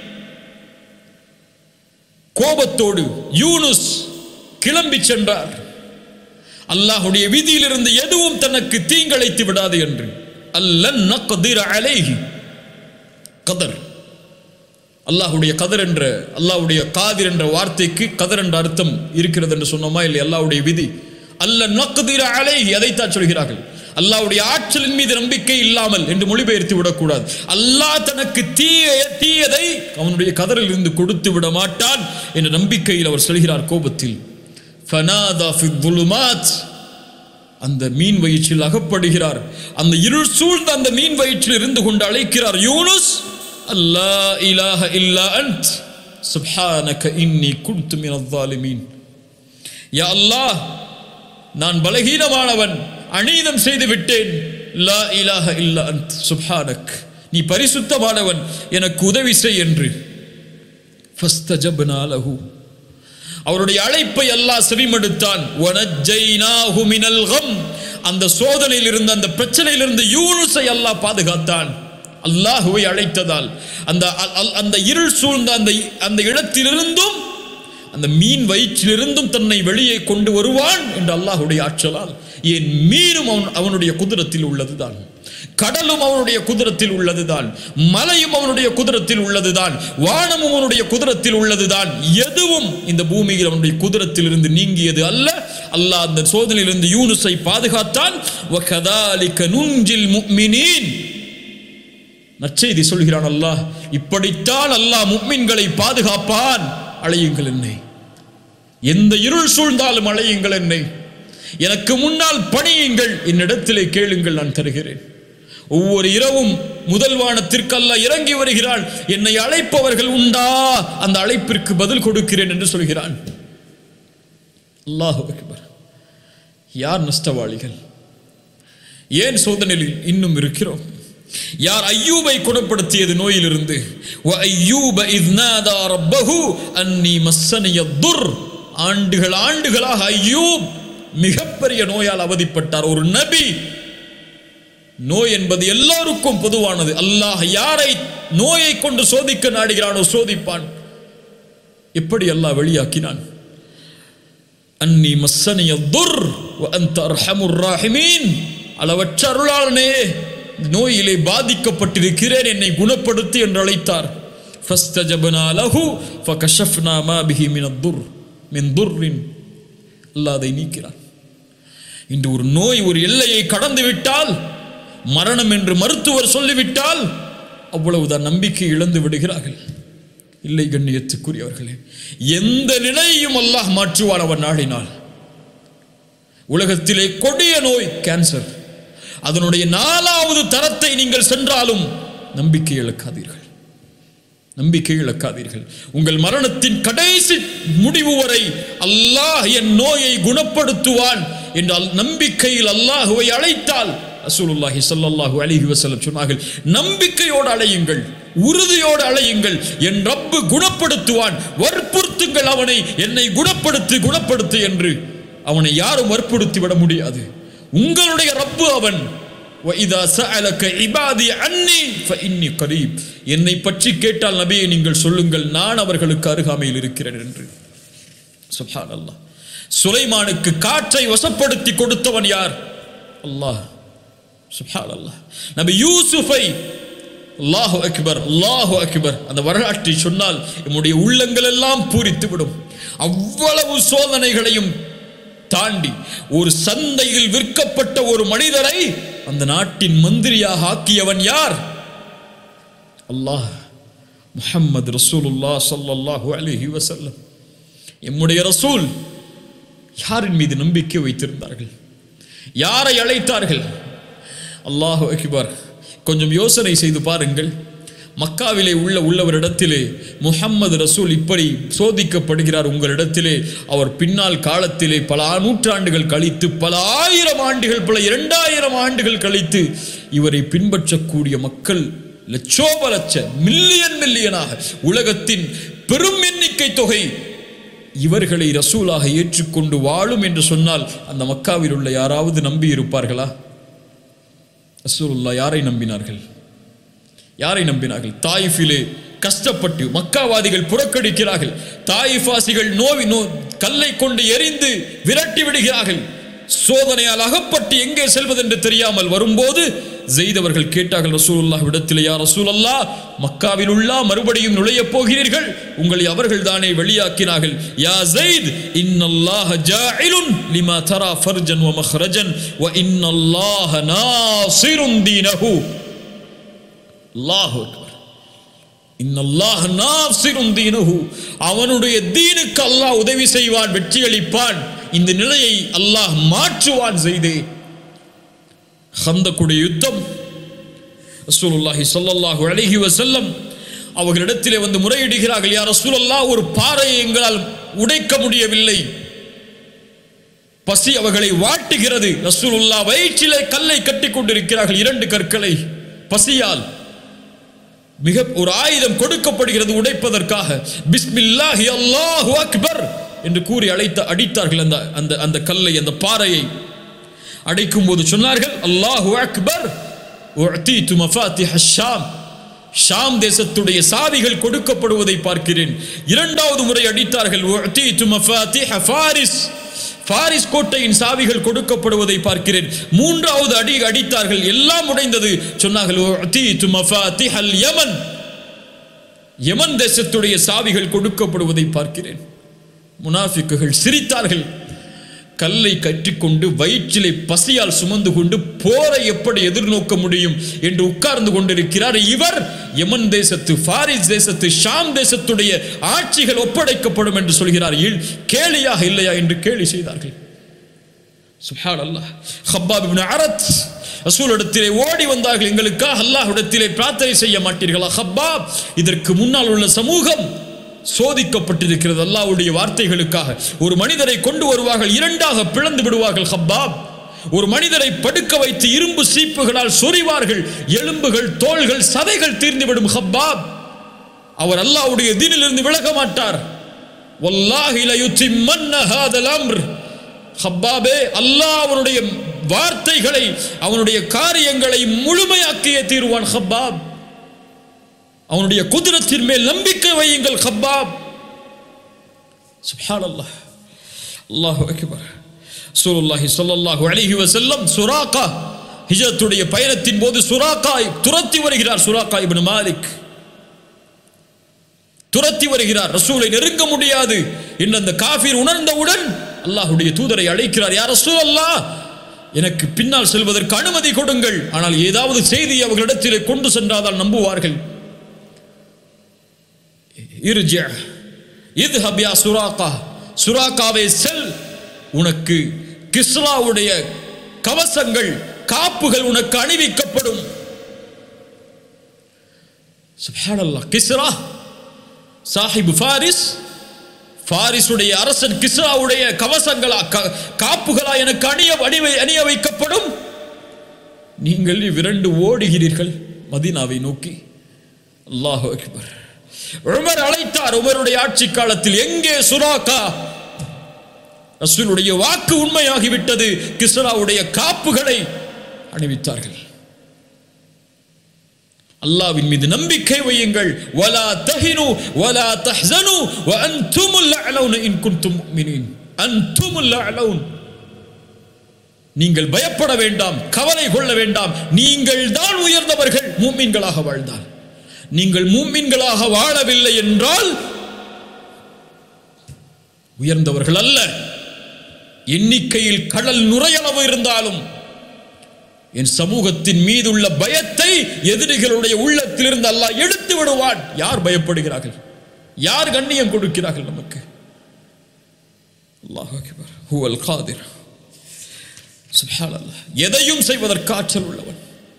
கோபத்தோடு யூனுஸ் கிளம்பி சென்றார். அல்லாஹ்வுடைய விதியிலிருந்து எதுவும் தனக்கு தீங்கிழைத்து விடாது என்று. அல்லன் நக்திர அலைஹி. கதர், அல்லாஹ்வுடைய கதர் என்ற, அல்லாஹ்வுடைய காதிர் என்ற வார்த்தைக்கு கதர் என்ற அர்த்தம் இருக்கிறது என்று சொன்னோமா இல்லை? அல்லாஹ்வுடைய விதி. அல்ல நக்திர அலைஹி, அதைத்தான் சொல்கிறார்கள். அல்லாஹ்வுடைய ஆற்றலின் மீது நம்பிக்கை இல்லாமல் என்று மொழிபெயர்த்து விடக்கூடாது. அல்லாஹ் தனக்கு தீய தீயதை அவனுடைய கதரில் இருந்து கொடுத்து விட மாட்டான் என்ற நம்பிக்கையில் அவர் சொல்கிறார் கோபத்தில். ஃபனாதா ஃபில் ظுலுமாத், அந்த மீன் வயிற்றில் அகப்படுகிறார். அந்த இருள் சூழ்ந்த அந்த மீன் வயிற்றில் இருந்து கொண்டு அழைக்கிறார், யூனுஸ், அல்லா இலாஹ இல்லா அன்த் சுப்ஹானக இன்னி குன்து மினல் ஸாலிமீன். யா அல்லாஹ், நான் பலகீனமானவன், அநீதம் செய்து விட்டேன். லா இலாஹ இல்லா அன்த் சுப்ஹானக், நீ பரிசுத்தமானவன், எனக்கு உதவி செய் என்று. ஃபஸ்தஜப்னா லஹு, அவருடைய அழைப்பை அல்லாஹ் செவிமடுத்தான். வனஜ்ஜைனாஹு மினல் கம், அந்த சோதனையில் இருந்த, அந்த பிரச்சனையில் இருந்து யூனுஸை அல்லாஹ் பாதுகாத்தான். அல்லாஹ்வை அழைத்ததால் அந்த அந்த இருள் சூழ்ந்த அந்த அந்த இடத்திலிருந்தும், அந்த மீன் வயிற்றிலிருந்தும் தன்னை வெளியே கொண்டு வருவான் என்று அல்லாஹ்வுடைய ஆற்றலால். ஏன் மீனும் அவன் அவனுடைய குதிரத்தில் உள்ளதுதான், கடலும் அவனுடைய குதிரத்தில் உள்ளதுதான், மலையும் அவனுடைய குதிரத்தில் உள்ளதுதான், வானமும் அவனுடைய குதிரத்தில் உள்ளதுதான். எதுவும் இந்த பூமியில் அவனுடைய குதிரத்தில் இருந்து நீங்கியது அல்ல. அல்லாஹ் அந்த சோதனையிலிருந்து யூனுஸை பாதுகாத்தான். வகதாலிக நுஞ்சில் முஃமினீன், நற்செய்தி சொல்கிறான் அல்லாஹ், இப்படித்தான் அல்லாஹ் முஃமின்களை பாதுகாப்பான். அழையுங்கள் என்னை, எந்த இருள் சூழ்ந்தாலும் அழையுங்கள் என்னை, எனக்கு முன்னால் பணியுங்கள், என்னிடத்திலே கேளுங்கள், நான் தருகிறேன். ஒவ்வொரு இரவும் முதல் வானத்திற்கு அல்லாஹ் இறங்கி வருகிறான். என்னை அழைப்பவர்கள் உண்டா, அந்த அழைப்பிற்கு பதில் கொடுக்கிறேன் என்று சொல்கிறான். அல்லாஹு அக்பர். யார் நஷ்டவாளிகள்? ஏன் சோதனையில் இன்னும் இருக்கிறோம்? யார் ஐயூபை குணப்படுத்தியது நோயிலிருந்து? வ ஐயூப இஸ் நாதா ரப்பஹு அன்னி மஸ்ஸனிய துர். ஆண்டுகள் ஆண்டுகளாக ஐயூப் மிகப்பெரிய நோயால் அவதிப்பட்டார். ஒரு நபி. நோய் என்பது எல்லோருக்கும் பொதுவானது. அல்லாஹ் யாரை நோயை கொண்டு சோதிக்க நாடுகிறானோ சோதிப்பான். எப்படி அல்லாஹ் வெளியாக்கினான்? அன்னி மஸ்ஸனிய துர் வ அன்த அர்ஹமுர் ராஹிமீன். அளவற்ற அருளாளனே, நோயிலே பாதிக்கப்பட்டிருக்கிறேன், என்னை குணப்படுத்தி என்று அழைத்தார். ஃபஸ்தஜப்னா லஹு ஃபகஷஃப்னா மா பிஹி மினத் துர் மின் துர்ரின். அல்லாஹ் அதை நீக்கிறான். இன்று ஒரு நோய் ஒரு எல்லையை கடந்து விட்டால், மரணம் என்று மருத்துவர் சொல்லிவிட்டால், அவ்வளவுதான், நம்பிக்கை இழந்து விடுகிறார்கள். இல்லை கண்ணியத்துக்குரியவர்களே, எந்த நிலையையும் அல்லாஹ் மாற்றுவான் அவன் நாடினால். உலகத்திலே கொடிய நோய் கேன்சர், அதனுடைய நாலாவது தரத்தை நீங்கள் சென்றாலும் நம்பிக்கை இழக்காதீர்கள், நம்பிக்கை இழக்காதீர்கள். உங்கள் மரணத்தின் கடைசி முடிவு வரை அல்லாஹ் என் நோயை குணப்படுத்துவான் என்றால் நம்பிக்கையில் அல்லாஹுவை அழைத்தால் ரசூலுல்லாஹி ஸல்லல்லாஹு அலைஹி வஸல்லம் சொன்னார்கள், நம்பிக்கையோடு அழையுங்கள், உறுதியோடு அழையுங்கள், என் ரப்பு குணப்படுத்துவான், வற்புறுத்துங்கள் அவனை, என்னை குணப்படுத்து குணப்படுத்து என்று. அவனை யாரும் வற்புறுத்தி விட முடியாது. உங்களுடைய ரப்பு அவன். وَإِذَا سَأَلَكَ عِبَادِي عَنِّي فَإِنِّي قَرِيبٌ. என்னை பற்றி கேட்டால் நபியே நீங்கள் சொல்லுங்கள், நான் அவர்களுக்கு அருகாமையில் இருக்கிறேன் என்று. சுப்ஹானல்லாஹ். சுலைமானுக்கு காற்றை வசப்படுத்தி கொடுத்தவன் யார்? அல்லாஹ். சுப்ஹானல்லாஹ். நபி யூசுஃபை, அல்லாஹு அக்பர் அல்லாஹு அக்பர், அந்த வரலாற்றை சொன்னால் நம்முடைய உள்ளங்கள் எல்லாம் பூரித்துவிடும். அவ்வளவு சோதனைகளையும் தாண்டி ஒரு சந்தையில் விற்கப்பட்ட ஒரு மனிதரை அந்த நாட்டின் மந்திரியாக ஆக்கியவன் யார்? அல்லாஹ். முஹம்மது ரசூலுல்லாஹ் ஸல்லல்லாஹு அலைஹி வஸல்லம். நம்முடைய ரசூல் யாரின் மீது நம்பிக்கை வைத்திருந்தார்கள்? யாரை அழைத்தார்கள்? அல்லாஹு அக்பர். கொஞ்சம் யோசனை செய்து பாருங்கள். மக்காவிலே உள்ள உள்ளவரிடத்திலே முஹம்மது ரசூல் இப்படி சோதிக்கப்படுகிறார். உங்களிடத்திலே அவர் பின்னால் காலத்திலே பல நூற்றாண்டுகள் கழித்து, பல ஆயிரம் ஆண்டுகள், பல இரண்டாயிரம் ஆண்டுகள் கழித்து இவரை பின்பற்றக்கூடிய மக்கள் லட்சோப லட்ச மில்லியன் மில்லியனாக, உலகத்தின் பெரும் எண்ணிக்கை தொகை இவர்களை ரசூலாக ஏற்றுக்கொண்டு வாழும் என்று சொன்னால் அந்த மக்காவில் உள்ள யாராவது நம்பி இருப்பார்களா? ரசூலுல்லாஹ் யாரை நம்பினார்கள்? யாரை நம்பினார்கள்? தாயிஃபிலே கஷ்டப்பட்டு மக்காவாதிகள் புறக்கணிக்கிறார்கள். தாயிஃபாசிகள் நோவி நோ கல்லை கொண்டு எரிந்து விரட்டி விடுகிறார்கள். சோதனையால் அகப்பட்டு எங்கே செல்வதென்று தெரியாமல் வரும்போது ஜெயிதவர்கள் கேட்டார்கள் ரசூலுல்லாஹ் இடத்திலே, யா ரசூலல்லாஹ், மக்காவில் உள்ள மறுபடியும் நுழைய போகிறீர்கள், உங்களை அவர்கள் தானே வெளியாக்கினார்கள். யா ஜெயித், இன்னல்லாஹ ஜாஇலுன் லிமா தரா ஃபர்ஜன் வ மக்ரஜன் வ இன்னல்லாஹ நாஸிருன் தீனஹு. அல்லாஹு அக்பர். இன்னல்லாஹ நாஸிருன் தீனஹு. அவனுடைய தீனுக்கு அல்லாஹ் உதவி செய்வான், வெற்றி அளிப்பான். இந்த நிலையை அல்லாஹ் மாற்றுவான். செய்தே ஹந்தக்குடைய யுத்தம், ரசூலுல்லாஹி ஸல்லல்லாஹு அலைஹி வஸல்லம் அவர்களிடத்திலே வந்து முறையிடுகிறார்கள், யா ரசூலல்லாஹ், ஒரு பாறையை எங்களால் உடைக்க முடியவில்லை, பசி அவர்களை வாட்டுகிறது. ரசூலுல்லாஹ் வயிற்றிலே கல்லை கட்டி கொண்டிருக்கிறார்கள், இரண்டு கற்களை. பசியால் மிக ஒரு ஆயுதம் கொடுக்கப்படுகிறது உடைப்பதற்காக. பிஸ்மில்லாஹி அல்லாஹு அக்பர் என்று கூறி அழைத்த அடித்தார்கள் அந்த அந்த அந்த கல்லை, அந்த பாறையை. அடைக்கும் போது சொன்னார்கள், அல்லாஹு அக்பர், உஅதீது மஃபாத்திஹ ஷாம். ஷாம் தேசத்துடைய சாவிகள் கொடுக்கப்படுவதை பார்க்கிறேன். இரண்டாவது முறை அடித்தார்கள், உஅதீது மஃபாத்திஹ ஃபாரிஸ். பாரிஸ் கோட்டையின் சாவிகள் கொடுக்கப்படுவதை பார்க்கிறேன். மூன்றாவது அடி அடித்தார்கள், எல்லாம் உடைந்தது. சொன்னார்கள், உஅதீது மஃபாத்திஹல் யமன். யமன் தேசத்துடைய சாவிகள் கொடுக்கப்படுவதை பார்க்கிறேன். முனாஃபிக்குகள் சிரித்தார்கள். கல்லை கற்றிக்கொண்டு வயிற்றிலே பசியால் சுமந்து கொண்டு போரை எப்படி எதிர்நோக்க முடியும் என்று உட்கார்ந்து கொண்டிருக்கிறார் இவர். யமன் தேசத்து, பாரிஸ் தேசத்து, ஷாம் தேசத்துடைய ஆட்சிகள் ஒப்படைக்கப்படும் என்று சொல்கிறார். கேலியாக இல்லையா என்று கேலி செய்தார்கள். சுப்ஹானல்லாஹ். ஹப்பாப் இப்னு அரத் ரசூலிடத்திலே ஓடி வந்தார்கள், எங்களுக்காக அல்லாஹ்விடத்திலே பிரார்த்தனை செய்ய மாட்டீர்களா? ஹப்பாப், இதற்கு முன்னால் உள்ள சமூகம் சோதிக்கப்பட்டிருக்கிறது அல்லாஹ்வுடைய வார்த்தைகளுக்காக. ஒரு மனிதரை கொண்டு வருவார்கள், இரண்டாக பிளந்து விடுவார்கள். ஹப்பாப், ஒரு மனிதரை படுக்க வைத்து இரும்பு சீப்புகளால் சொறிவார்கள், எலும்புகள், தோள்கள், சதைகள் தீர்ந்துவிடும். ஹப்பாப், அவர் அல்லாஹ்வுடைய தீனிலிருந்து விலக மாட்டார். வல்லாஹி லயுத்திம்மன்ன ஹாதல் அம்ர். ஹப்பாபே, அல்லாஹ் அவனுடைய வார்த்தைகளை, அவனுடைய காரியங்களை முழுமையாக்கியே தீருவான். ஹப்பாப், அவனுடைய குதிரத்தின் மேல் நம்பிக்கை வையுங்கள். ஹப்பாப். சுப்ஹானல்லாஹ். அல்லாஹு அக்பர். ரசூலுல்லாஹி ஸல்லல்லாஹு அலைஹி வஸல்லம் சுராகா ஹிஜ்ரத்துடைய பயணத்தின் போது சுராகா துரத்தி வருகிறார். சுராகா இப்னு மாலிக் துரத்தி வருகிறார். ரசூலை நெருங்க முடியாது என்று அந்த காஃபிர் உணர்ந்தவுடன் அல்லாஹ்வுடைய தூதரை அழைக்கிறார். யா ரசூலல்லாஹ், எனக்கு பின்னால் செல்வதற்கு அனுமதி கொடுங்கள், ஆனால் ஏதாவது செய்தி அவர்களிடத்திலே கொண்டு சென்றால் நம்புவார்கள். இர்ஜி இத்ஹப் யா சுராகா, சுராகாவே செல், உனக்கு கிஸ்ராவுடைய கவசங்கள் காப்புகள் உனக்கு அணிவிக்கப்படும். சுப்ஹானல்லாஹ். கிஸ்ரா சாஹிப் ஃபாரிஸ், ஃபாரிஸுடைய அரசன் கிஸ்ராவுடைய கவசங்களா காப்புகளா எனக்கு அணிய அணிவை அணிய வைக்கப்படும். நீங்கள் விரண்டு ஓடுகிறீர்கள் மதீனாவை நோக்கி. அல்லாஹு அக்பர். உமர் அழைத்தார். உமருடைய ஆட்சி காலத்தில் எங்கே சுராகா? ரசூலுடைய வாக்கு உண்மையாகிவிட்டது. கிஸ்ராவுடைய காப்புகளை அணிவித்தார்கள். அல்லாஹ்வின் மீது நம்பிக்கை வையுங்கள். வலா தஹினு வலா தஹ்ஸனு வ அன்துமுல் அலவுன இன் குன்தும் முஃமினீன். அன்துமுல் அலவுன். நீங்கள் பயப்பட வேண்டாம், கவலை கொள்ள வேண்டாம். நீங்கள் தான் உயர்ந்தவர்கள் முஃமின்களாக வாழ்ந்தால். நீங்கள் முஃமின்களாக வாழவில்லை என்றால் உயர்ந்தவர்கள் அல்ல. எண்ணிக்கையில் கடல் நுரையளவு இருந்தாலும் என் சமூகத்தின் மீது உள்ள பயத்தை எதிரிகளுடைய உள்ளத்திலிருந்து அல்லாஹ் எடுத்து விடுவான். யார் பயப்படுகிறார்கள்? யார் கண்ணியம் கொடுக்கிறார்கள் நமக்கு? அல்லாஹ் அக்பர். ஹுவல் காதிர். சுப்ஹானல்லாஹ். எதையும் செய்வதற்கு ஆற்றல் உள்ளவன்.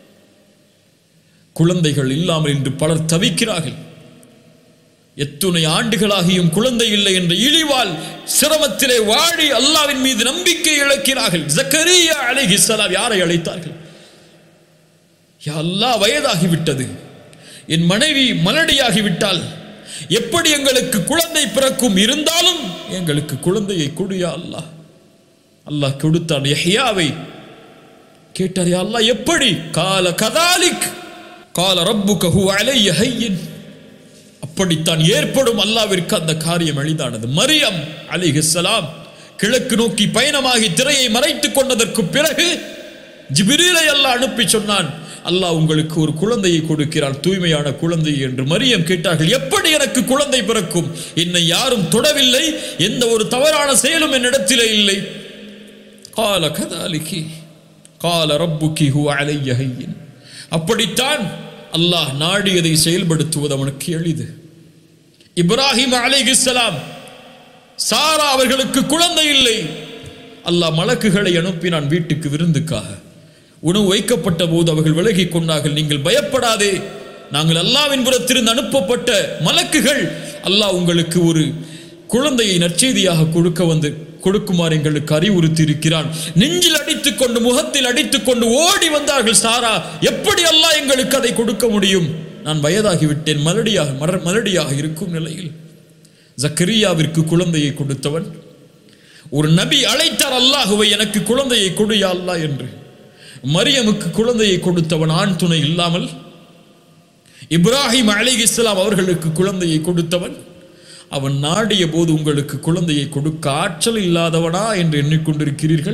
குழந்தைகள் இல்லாமல் இன்று பலர் தவிக்கிறார்கள். எத்துணை ஆண்டுகளாகியும் குழந்தை இல்லை என்ற இழிவால் சிரமத்திலே வாழி அல்லாஹ்வின் மீது நம்பிக்கை இழக்கிறார்கள். ஜக்கரியா அலைஹிஸ்ஸலாம் யாரை அழைத்தார்கள்? யா அல்லாஹ், வயதாகிவிட்டது, என் மனைவி மலடியாகிவிட்டால் எப்படி எங்களுக்கு குழந்தை பிறக்கும்? இருந்தாலும் எங்களுக்கு குழந்தையை கொடு யா அல்லாஹ். அல்லாஹ் கொடுத்தான் யஹ்யாவை. கேட்டார், யா அல்லாஹ் எப்படி? கால கதாலிக் கால ரப்புக ஹுவ அலைய ஹய்யின். அப்படித்தான் ஏற்படும். அல்லாஹ்விற்கு அந்த காரியம் எளிதானது. மரியம் அலைஹிஸ்ஸலாம் கிழக்கு நோக்கி பயணமாகி திரையை மறைத்துக் கொண்டதற்கு பிறகு ஜிப்ரீலை அல்லாஹ் அனுப்பி சொன்னான், அல்லாஹ் உங்களுக்கு ஒரு குழந்தையை கொடுக்கிறான், தூய்மையான குழந்தை என்று. மரியம் கேட்டார்கள், எப்படி எனக்கு குழந்தை பிறக்கும்? என்னை யாரும் தொடவில்லை, எந்த ஒரு தவறான செயலும் என்னிடத்திலே இல்லை. கால கதாலிகி கால ரப்புகி ஹுவ அலைய ஹய்யின். அப்படித்தான் அல்லாஹ் நாடியதை செயல்படுத்துவது அவனுக்கு எளிது. இப்ராஹிம் அலைஹிஸ்ஸலாம், சாரா அவர்களுக்கு குழந்தை இல்லை. அல்லாஹ் மலக்குகளை அனுப்பினான் வீட்டுக்கு விருந்துக்காக. உணவு வைக்கப்பட்ட போது அவர்கள் விலகி கொண்டார்கள். நீங்கள் பயப்படாதே, நாங்கள் அல்லாஹ்வின் புறத்திலிருந்து அனுப்பப்பட்ட மலக்குகள். அல்லாஹ் உங்களுக்கு ஒரு குழந்தையை நற்செய்தியாக கொடுக்க வந்து கொடுக்குமாறு எங்களுக்கு அறிவுறுத்தி இருக்கிறான். நெஞ்சில் அடித்துக் கொண்டு முகத்தில் அடித்துக் கொண்டு ஓடி வந்தார்கள் சாரா. எப்படி அல்லாஹ் எங்களுக்கு அதை கொடுக்க முடியும்? நான் வயதாகிவிட்டேன், மலடியாக மலடியாக இருக்கும் நிலையில். ஜக்கரியாவிற்கு குழந்தையை கொடுத்தவன். ஒரு நபி அழைத்தார் அல்லாஹுவை, எனக்கு குழந்தையை கொடு யா அல்லாஹ் என்று. மரியமுக்கு குழந்தையை கொடுத்தவன் ஆண் துணை இல்லாமல். இப்ராஹிம் அலைஹிஸ்ஸலாம் அவர்களுக்கு குழந்தையை கொடுத்தவன். அவன் நாடிய போது உங்களுக்கு குழந்தையை கொடுக்க ஆற்றல் இல்லாதவனா என்று எண்ணிக்கொண்டிருக்கிறீர்கள்?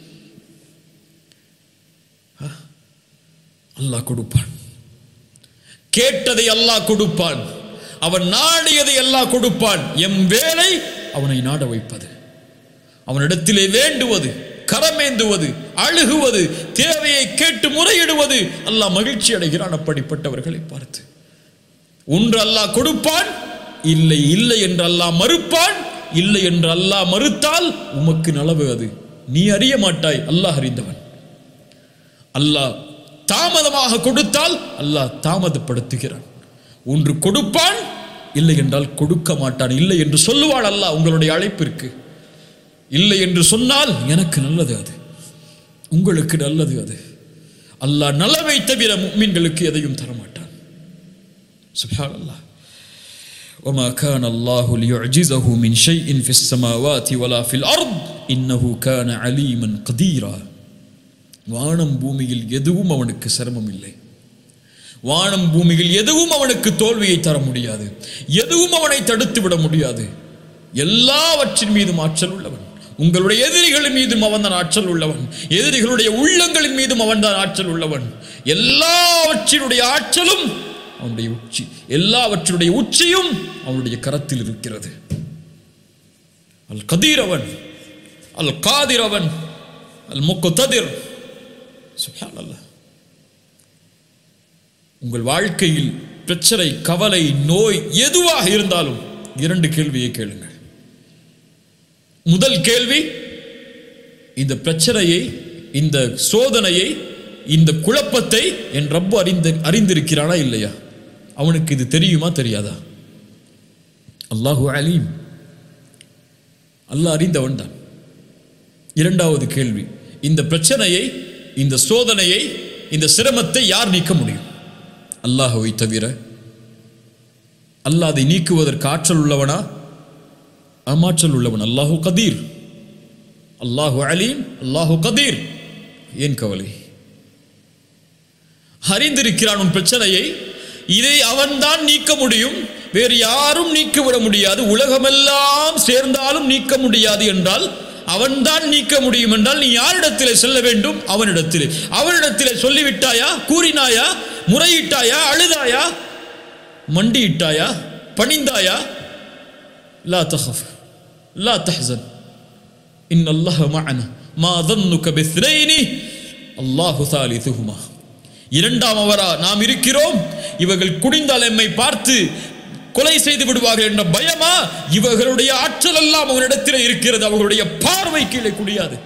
அல்லாஹ் கொடுப்பான். கேட்டதை அல்லாஹ் கொடுப்பான். அவன் நாடியதை அல்லாஹ் கொடுப்பான். எம் வேலை அவனை நாட வைப்பது, அவனிடத்திலே வேண்டுவது, கரமேந்துவது, அழுகுவது, தேவையை கேட்டு முறையிடுவது. அல்லாஹ் மகிழ்ச்சி அடைகிறான் அப்படிப்பட்டவர்களை பார்த்து. ஒன்று அல்லாஹ் கொடுப்பான், இல்லை இல்லை என்று அல்லாஹ் மறுப்பான். இல்லை என்று அல்லாஹ் மறுத்தால் உமக்கு நலவு, அது நீ அறிய மாட்டாய், அல்லாஹ் அறிந்தவன். அல்லாஹ் தாமதமாக கொடுத்தால் அல்லாஹ் தாமதப்படுத்துகிறான். ஒன்று கொடுப்பான், இல்லை என்றால் கொடுக்க மாட்டான். இல்லை என்று சொல்லுவாள் அல்லாஹ் உங்களுடைய அழைப்பிற்கு. இல்லை என்று சொன்னால் எனக்கு நல்லது, அது உங்களுக்கு நல்லது, அது அல்லாஹ் நலவை தவிர முஃமின்களுக்கு எதையும் தரமாட்டான். சுப்ஹானல்லாஹ். وما كان الله ليعجزه من شيء في السماوات ولا في الأرض إنه كان عليما قديرا. வானம் பூமியில் எதுவும் அவனுக்கு சிரமம் இல்லை. வானம் பூமியில் எதுவும் அவனுக்கு தோல்வியை தர முடியாது. எதுவும் அவனை தடுத்து விட முடியாது. எல்லாவற்றின் மீதும் ஆற்றல் உள்ளவன். உங்களுடைய எதிரிகளின் மீதும் அவன் தான் ஆற்றல் உள்ளவன். எதிரிகளுடைய உள்ளங்களின் மீதும் அவன் தான் ஆற்றல் உள்ளவன். எல்லாவற்றினுடைய ஆற்றலும் அவனுடைய உச்சி, எல்லாவற்றுடைய உச்சியும் அவனுடைய கரத்தில் இருக்கிறது. அல் கதீர் அவன், அல் காதிர் அவன், அல் முக்ததிர். சுப்ஹானல்லாஹ். உங்கள் வாழ்க்கையில் பிரச்சனை, கவலை, நோய் எதுவாக இருந்தாலும் இரண்டு கேள்வியை கேளுங்கள். முதல் கேள்வி, இந்த பிரச்சனையை, இந்த சோதனையை, இந்த குழப்பத்தை என் ரப்பு அறிந்து அறிந்திருக்கிறானா இல்லையா? அவனுக்கு இது தெரியுமா தெரியாதா? அல்லாஹு அலீம், அல்லாஹ் அறிந்தவன் தான். இரண்டாவது கேள்வி, இந்த பிரச்சனையை, இந்த சோதனையை, இந்த சிரமத்தை யார் நீக்க முடியும்? அல்லாஹ்வை தவிர. அல்லாஹ் அதை நீக்குவதற்கு ஆற்றல் உள்ளவனா? ஆற்றல் உள்ளவன். அல்லாஹு கதீர், அல்லாஹு அலீம், அல்லாஹு கதீர். ஏன் கவலை? அறிந்திருக்கிறான் உன் பிரச்சனையை. இதை அவன்தான் நீக்க முடியும், வேறு யாரும் நீக்கிவிட முடியாது. உலகமெல்லாம் சேர்ந்தாலும் நீக்க முடியாது என்றால் அவன்தான் நீக்க முடியும் என்றால் நீ யாரிடத்திலே செல்ல வேண்டும்? அவனிடத்திலே. அவனிடத்திலே சொல்லிவிட்டாயா? கூறினாயா? முறையிட்டாயா? அழுதாயா? மண்டியிட்டாயா? பணிந்தாயா? லா தஹஃப் லா தஹ்சன் இன்னல்லாஹ மஅனா மா ظنك باثنين அல்லாஹு ثالثهما. இரண்டாம் அவரா நாம் இருக்கிறோம், இவர்கள் குடிந்தால் எம்மை பார்த்து கொலை செய்து விடுவார்கள் என்ற பயமா? இவர்களுடைய ஆற்றல் எல்லாம் அவனிடத்தில் இருக்கிறது. அவர்களுடைய பார்வை கீழே குடியாது,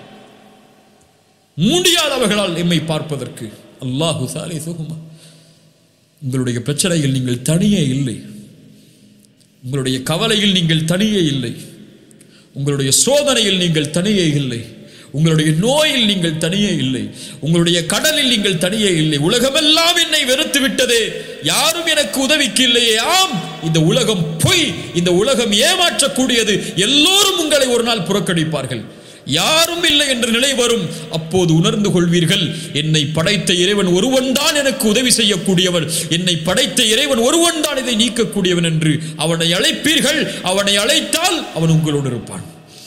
முடியாது அவர்களால் எம்மை பார்ப்பதற்கு. அல்லாஹு ஸாலிஸுஹுமா. உங்களுடைய பிரச்சனையில் நீங்கள் தனியே இல்லை, உங்களுடைய கவலையில் நீங்கள் தனியே இல்லை, உங்களுடைய சோதனையில் நீங்கள் தனியே இல்லை, உங்களுடைய நோயில் நீங்கள் தனியே இல்லை, உங்களுடைய கடலில் நீங்கள் தனியே இல்லை. உலகமெல்லாம் என்னை வெறுத்து விட்டதே, யாரும் எனக்கு உதவிக்கு இல்லையே. ஆம், இந்த உலகம் பொய், இந்த உலகம் ஏமாற்றக்கூடியது. எல்லோரும் உங்களை ஒரு நாள் புறக்கணிப்பார்கள். யாரும் இல்லை என்ற நிலை வரும். அப்போது உணர்ந்து கொள்வீர்கள், என்னை படைத்த இறைவன் ஒருவன் தான் எனக்கு உதவி செய்யக்கூடியவன், என்னை படைத்த இறைவன் ஒருவன் தான் இதை நீக்கக்கூடியவன் என்று அவனை அழைப்பீர்கள். அவனை அழைத்தால் அவன் உங்களோடு இருப்பான்.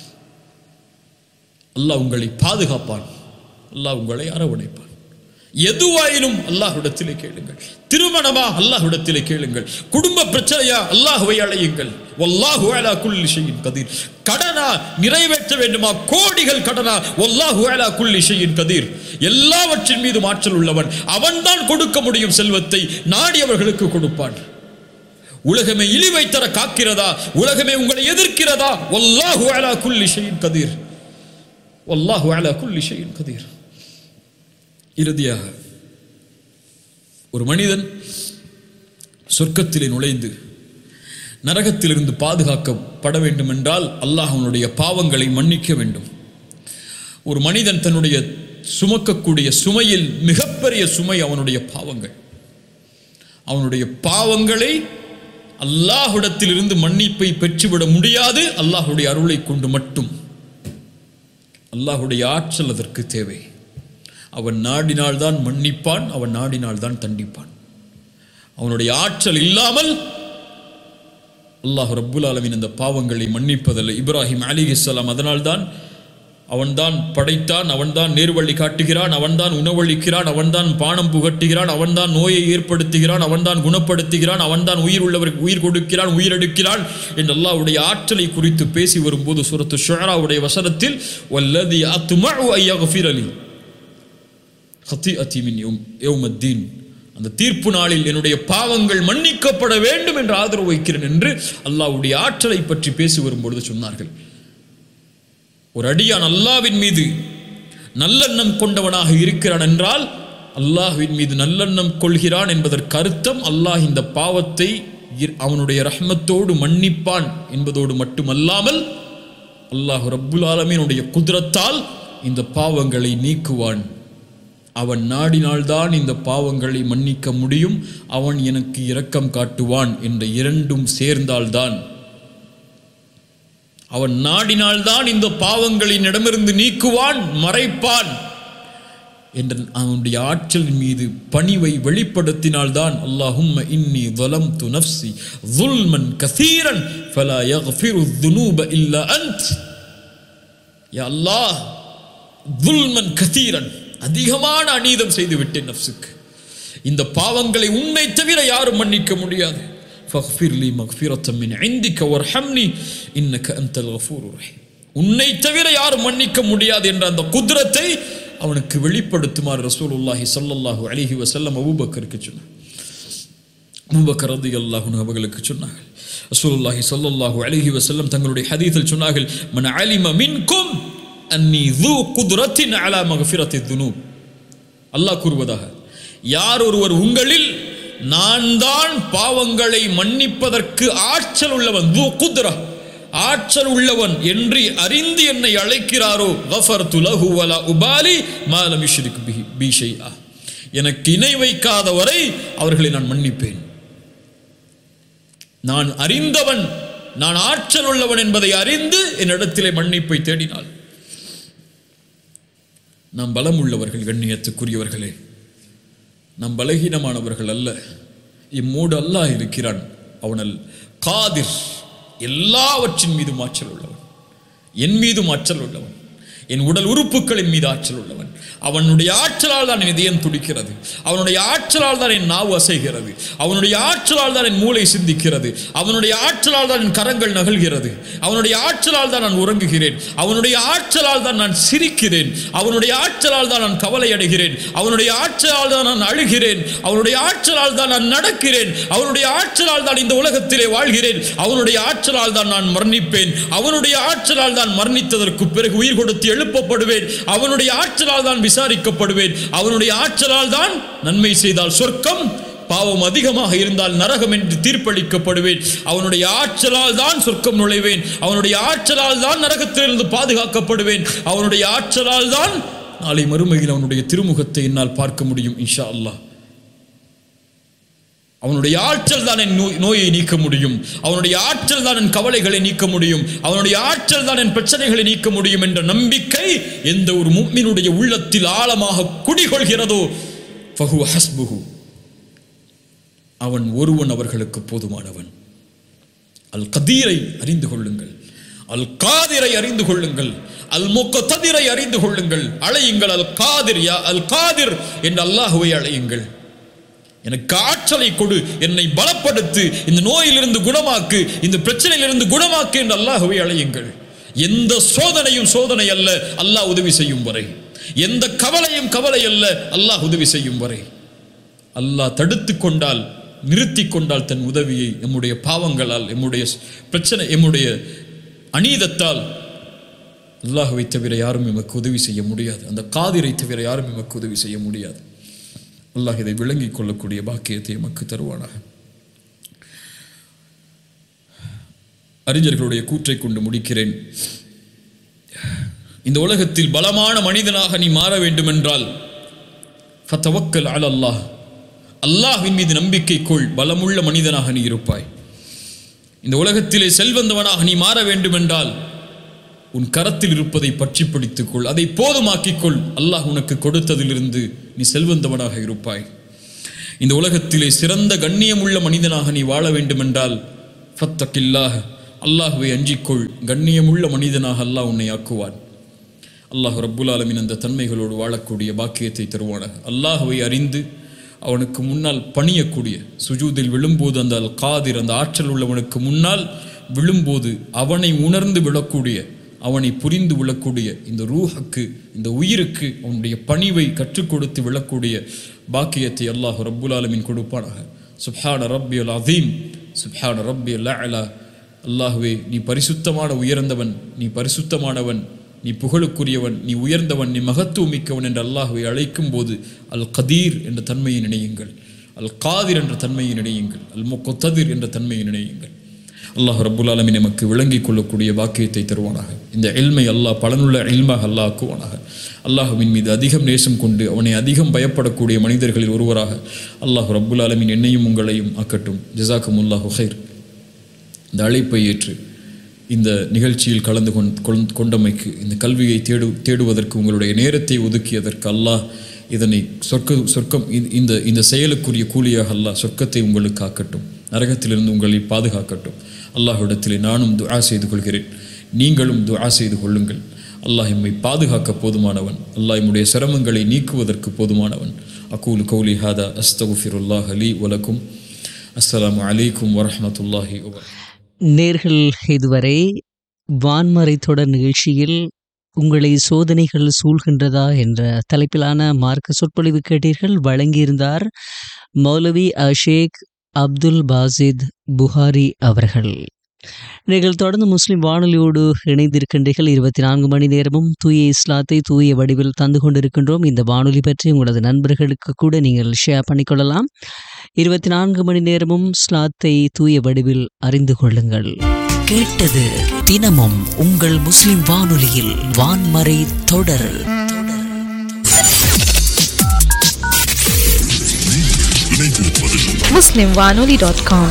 அல்லாஹ் உங்களை பாதுகாப்பான், அல்லாஹ் உங்களை அரவணைப்பான். எதுவாயினும் அல்லாஹ்விடத்திலே கேளுங்கள். திருமணமா? அல்லாஹ்விடத்திலே கேளுங்கள். குடும்ப பிரச்சனையா? அல்லாஹ்வை அழையுங்கள். வல்லாஹு அலா குல்லி ஷைஇன் கதீர். கடனா? நிறைவேற்ற வேண்டுமா? கோடிகள் கடனா? வல்லாஹு அலா குல்லி ஷைஇன் கதீர். எல்லாவற்றின் மீது ஆற்றல் உள்ளவன். அவன்தான் கொடுக்க முடியும் செல்வத்தை, நாடியவர்களுக்கு கொடுப்பான். உலகமே இழிவை தர காக்கிறதா? உலகமே உங்களை எதிர்க்கிறதா? வல்லாஹு அலா குல்லி ஷைஇன் கதீர். வல்லாஹு அலா குல்லி ஷைஇன் கதீர். இறுதியாக, ஒரு மனிதன் சொர்க்கத்திலே நுழைந்து நரகத்திலிருந்து பாதுகாக்கப்பட வேண்டும் என்றால் அல்லாஹ் அவனுடைய பாவங்களை மன்னிக்க வேண்டும். ஒரு மனிதன் தன்னுடைய சுமக்கக்கூடிய சுமையில் மிகப்பெரிய சுமை அவனுடைய பாவங்கள். அவனுடைய பாவங்களை அல்லாஹ்விடத்திலிருந்து மன்னிப்பை பெற்றுவிட முடியாது, அல்லாஹ்வுடைய அருளை கொண்டு மட்டும். அல்லாஹ்வுடைய ஆற்றல் அதற்கு தேவை. அவன் நாடினால்தான் மன்னிப்பான், அவன் நாடினால்தான் தண்டிப்பான். அவனுடைய ஆற்றல் இல்லாமல் அல்லாஹ் ரப்புல் ஆலமீன் அந்த பாவங்களை மன்னிப்பதில்லை. இப்ராஹிம் அலைஹிஸ்ஸலாம் அதனால்தான் அவன்தான் படைத்தான், அவன்தான் நேர்வழி காட்டுகிறான், அவன்தான் உணவளிக்கிறான், அவன்தான் பானம் புகட்டுகிறான், அவன்தான் நோயை ஏற்படுத்துகிறான், அவன்தான் குணப்படுத்துகிறான், அவன்தான் உயிர் உள்ளவருக்கு உயிர் கொடுக்கிறான், உயிரெடுக்கிறான் என்று அல்லாஹ்வுடைய ஆற்றலை குறித்து பேசி வரும்போது சூரத்து ஷுஆராவுடைய வசனத்தில் வல்லதி அத்மஉ அய்யக்ஃபிர லி ஹதீஅதி மின் யௌமத்தீன், அந்த தீர்ப்பு நாளில் என்னுடைய பாவங்கள் மன்னிக்கப்பட வேண்டும் என்று ஆதரவு வைக்கிறேன் என்று அல்லாஹ்வுடைய ஆற்றலை பற்றி பேசி வரும்பொழுது சொன்னார்கள். ஒரு அடியான் அல்லாஹ்வின் மீது நல்லெண்ணம் கொண்டவனாக இருக்கிறான் என்றால் அல்லாஹ்வின் மீது நல்லெண்ணம் கொள்கிறான் என்பதற்கு அர்த்தம் அல்லாஹ் இந்த பாவத்தை அவனுடைய ரஹ்மத்தோடு மன்னிப்பான் என்பதோடு மட்டுமல்லாமல் அல்லாஹ் ரப்புல் ஆலமீனுடைய குத்ரத்தால் இந்த பாவங்களை நீக்குவான். அவன் நாடினால்தான் இந்த பாவங்களை மன்னிக்க முடியும், அவன் எனக்கு இரக்கம் காட்டுவான் என்ற இரண்டும் சேர்ந்தால்தான், அவன் நாடினால்தான் இந்த பாவங்களின் இடமிருந்து நீக்குவான், மறைப்பான் என்ற அவனுடைய ஆற்றலின் மீது பணிவை வெளிப்படுத்தினால்தான் அல்லாஹும்ம இன்னி ظلمت نفسي ظلما كثيرا فلا يغفر الذنوب الا انت. யா அல்லாஹ், ظلما كثيرا, அதிகமான அநீதம் செய்து விட்டேன் நஃப்ஸுக்கு, இந்த பாவங்களை உன்னை தவிர யாரும் மன்னிக்க முடியாது. ஃபக்ஃபிர் லி மக்ஃபிரத்தம் மின் இந்திக வர்ஹம்னி இன்னக அன்தல் கஃபூருர் ரஹீம். உன்னை தவிர யாரும் மன்னிக்க முடியாது என்ற அந்த குத்ரத்தை அவனுக்கு வெளிப்படுத்துமாறு ரசூலுல்லாஹி ஸல்லல்லாஹு அலைஹி வஸல்லம் அபூபக்கருக்கு சொன்னார். அபூபக்கர் ரலியல்லாஹு அன்ஹு அவர்களுக்கு சொன்னார்கள், ரசூலுல்லாஹி ஸல்லல்லாஹு அலைஹி வஸல்லம் தங்களுடைய ஹதீஸில் சொன்னார்கள், மன் அலிம மின்கும் அன்னி ذو قدرة على مغفرة الذنوب. அல்லாஹ் கூறுவதாக, யார் ஒருவர் உங்களில் நான் தான் பாவங்களை மன்னிப்பதற்கு ஆற்றல் உள்ளவன், ذو قدرة ஆற்றல் உள்ளவன் என்று அறிந்து என்னை அழைக்கிறாரோ, غفرت له ولا أبالي ما لم يشرك بي شيئا, எனக்கு இணை வைக்காதவரை அவர்களை நான் மன்னிப்பேன். நான் அறிந்தவன், நான் ஆற்றல் உள்ளவன் என்பதை அறிந்து என்னிடத்திலே மன்னிப்பை தேடினாள். நாம் பலம் உள்ளவர்கள், கண்ணியத்துக்குரியவர்களே, நாம் பலகீனமானவர்கள் அல்ல. இம்மூடு அல்லாஹ் இருக்கிறான், அவனல் காதிர், எல்லாவற்றின் மீதும் ஆற்றல் உள்ளவன், என் மீதும் ஆற்றல் உள்ளவன், என் உடல் உறுப்புகளின் மீது ஆற்றல் உள்ளவன். அவனுடைய ஆற்றலால் தான் என் இதயம் துடிக்கிறது, அவனுடைய ஆற்றலால் தான் என் நாவு அசைகிறது, அவனுடைய ஆற்றலால் தான் என் மூளை சிந்திக்கிறது, அவனுடைய ஆற்றலால் தான் என் கரங்கள் நகழ்கிறது, அவனுடைய ஆற்றலால் தான் நான் உறங்குகிறேன், அவனுடைய ஆற்றலால் தான் நான் சிரிக்கிறேன், அவனுடைய ஆற்றலால் தான் நான் கவலை அடைகிறேன், அவனுடைய ஆற்றலால் தான் நான் அழுகிறேன், அவனுடைய ஆற்றலால் தான் நான் நடக்கிறேன், அவனுடைய ஆற்றலால் தான் இந்த உலகத்திலே வாழ்கிறேன், அவனுடைய ஆற்றலால் தான் நான் மரணிப்பேன், அவனுடைய ஆற்றலால் தான் மரணித்ததற்கு பிறகு உயிர் கொடுத்து எழுப்பப்படுவேன், அவனுடைய ஆற்றலால் தான் விசாரிக்கப்படுவேன், அவனுடைய ஆற்றலால் தான் நன்மை செய்தால் சொர்க்கம், பாவம் அதிகமாக இருந்தால் நரகம் என்று தீர்ப்பளிக்கப்படுவேன், அவனுடைய ஆற்றலால் தான் சொர்க்கம் நுழைவேன், அவனுடைய ஆற்றலால் தான் நரகத்திலிருந்து பாதுகாக்கப்படுவேன், அவனுடைய ஆற்றலால் தான் நாளை மறுமையில் அவனுடைய திருமுகத்தை என்னால் பார்க்க முடியும் இன்ஷா அல்லாஹ். அவனுடைய ஆற்றல் தான் என் நோயை நீக்க முடியும், அவனுடைய ஆற்றல் தான் என் கவலைகளை நீக்க முடியும், அவனுடைய ஆற்றல் தான் என் பிரச்சனைகளை நீக்க முடியும் என்ற நம்பிக்கை எந்த ஒரு முஃமினுடைய உள்ளத்தில் ஆழமாக குடிகொள்கிறதோ, ஃபஹுவ ஹஸ்புஹு, அவன் ஒருவன் அவர்களுக்கு போதுமானவன். அல் கதீரை அறிந்து கொள்ளுங்கள், அல் காதிரை அறிந்து கொள்ளுங்கள், அல் முக்ததிரை அறிந்து கொள்ளுங்கள். அழையுங்கள் அல் காதிர், யா அல் காதிர் என்று அல்லாஹ்வை அழையுங்கள். எனக்கு ஆற்றலை கொடு, என்னை பலப்படுத்து, இந்த நோயிலிருந்து குணமாக்கு, இந்த பிரச்சனையிலிருந்து குணமாக்கு என்று அல்லாஹ்வை அழையுங்கள். எந்த சோதனையும் சோதனை அல்ல அல்லாஹ் உதவி செய்யும் வரை, எந்த கவலையும் கவலை அல்ல அல்லாஹ் உதவி செய்யும் வரை. அல்லாஹ் தடுத்து கொண்டால், நிறுத்தி கொண்டால் தன் உதவியை எம்முடைய பாவங்களால், எம்முடைய பிரச்சனை, எம்முடைய அநீதத்தால் அல்லாஹ்வை தவிர யாரும் எமக்கு உதவி செய்ய முடியாது, அந்த காதிரை தவிர யாரும் எமக்கு உதவி செய்ய முடியாது. அல்லாஹ் இதை விளங்கிக் கொள்ளக்கூடிய பாக்கியத்தை எமக்கு தருவானாக. அறிஞர்களுடைய கூற்றை கொண்டு முடிக்கிறேன். இந்த உலகத்தில் பலமான மனிதனாக நீ மாற வேண்டும் என்றால் ஃபதவக்கல் அலல்லாஹ், அல்லாஹ்வின் மீது நம்பிக்கை கொள், பலமுள்ள மனிதனாக நீ இருப்பாய். இந்த உலகத்திலே செல்வந்தவனாக நீ மாற வேண்டும் என்றால் உன் கரத்தில் இருப்பதை பற்றி பிடித்துக்கொள், அதை போதுமாக்கிக்கொள், அல்லாஹ் உனக்கு கொடுத்ததிலிருந்து நீ செல்வந்தவனாக இருப்பாய். இந்த உலகத்திலே சிறந்த கண்ணியமுள்ள மனிதனாக நீ வாழ வேண்டும் என்றால் ஃபத்தகில்லாஹ், அல்லாஹ்வை அஞ்சிக்கொள், கண்ணியமுள்ள மனிதனாக அல்லாஹ் உன்னை ஆக்குவான். அல்லாஹ் ரப்புல் ஆலமீன் அந்த தன்மைகளோடு வாழக்கூடிய பாக்கியத்தை தருவானாக. அல்லாஹ்வை அறிந்து அவனுக்கு முன்னால் பணியக்கூடிய, சுஜூதில் விழும்போது அந்த அல் காதிர், அந்த ஆற்றல் உள்ளவனுக்கு முன்னால் விழும்போது அவனை உணர்ந்து விழக்கூடிய, அவனை புரிந்து விழக்கூடிய இந்த ரூஹுக்கு, இந்த உயிருக்கு அவனுடைய பணிவை கற்றுக் கொடுத்து விழக்கூடிய பாக்கியத்தை அல்லாஹ் ரப்புல் ஆலமீன் கொடுப்பானாக. சுப்ஹான ரப்பியல் அதீம், சுப்ஹான ரப்பியல் அலா. அல்லாஹ்வே, நீ பரிசுத்தமான உயர்ந்தவன், நீ பரிசுத்தமானவன், நீ புகழுக்குரியவன், நீ உயர்ந்தவன், நீ மகத்துவமிக்கவன் என்று அல்லாஹ்வை அழைக்கும் போது அல் கதீர் என்ற தன்மையை நினையுங்கள், அல் காதிர் என்ற தன்மையை நினையுங்கள், அல் முக்ததிர் என்ற தன்மையை நினையுங்கள். அல்லாஹ் ரப்புல் ஆலமீன் நமக்கு விளங்கிக் கொள்ளக்கூடிய பாக்கியத்தை தருவானாக. இந்த இல்மை அல்லாஹ் பலனுள்ள இல்மாக அல்லாஹ் ஆக்குவானாக. அல்லாஹ்வின் மீது அதிகம் நேசம் கொண்டு அவனை அதிகம் பயப்படக்கூடிய மனிதர்களில் ஒருவராக அல்லாஹ் ரப்புல் ஆலமீன் என்னையும் உங்களையும் ஆக்கட்டும். ஜஸாக்குமுல்லாஹு ஹைர். இந்த அழைப்பை ஏற்று இந்த நிகழ்ச்சியில் கலந்து கொண்டமைக்கு, இந்த கல்வியை தேடு தேடுவதற்கு உங்களுடைய நேரத்தை ஒதுக்கியதற்கு அல்லாஹ் இதனை சொர்க்க சொர்க்கம் இந்த இந்த செயலுக்குரிய கூலியாக அல்லாஹ் சொர்க்கத்தை உங்களுக்கு ஆக்கட்டும், நரகத்திலிருந்து உங்களை பாதுகாக்கட்டும். அல்லாஹ்விடத்திலே நானும் துஆ செய்து கொள்கிறேன், நீங்களும் துஆ செய்து கொள்ளுங்கள். அல்லாஹ் எம்மை பாதுகாக்க போதுமானவன், அல்லாஹ் எம்முடைய சிரமங்களை நீக்குவதற்கு போதுமானவன். அகூலு கௌலி ஹாதா அஸ்தகுஃபிருல்லாஹ் லீ வலக்கும். அஸ்ஸலாமு அலைக்கும் வரஹ்மத்துல்லாஹி வபரகாத்துஹு. நேர்கள் இதுவரை வான்மறை தொடர் நிகழ்ச்சியில் உங்களை சோதனைகள் சூழ்கின்றதா என்ற தலைப்பிலான மார்க்க சொற்பொழிவு கேட்டீர்கள். வழங்கியிருந்தார் மௌலவி அஷேக் அப்துல் பாசித் புகாரி அவர்கள். நீங்கள் தொடர்ந்து முஸ்லிம் வானொலியோடு இணைந்திருக்கின்றீர்கள். இருபத்தி நான்கு மணி நேரமும் தூய இஸ்லாத்தை தூய வடிவில் தந்து கொண்டிருக்கின்றோம். இந்த வானொலி பற்றி உங்களது நண்பர்களுக்கு கூட நீங்கள் ஷேர் பண்ணிக்கொள்ளலாம். இருபத்தி நான்கு மணி நேரமும் இஸ்லாத்தை தூய வடிவில் அறிந்து கொள்ளுங்கள். கேட்டது தினமும் உங்கள் முஸ்லிம் வானொலியில் வான்மறை தொடர். muslim wanoli dot com.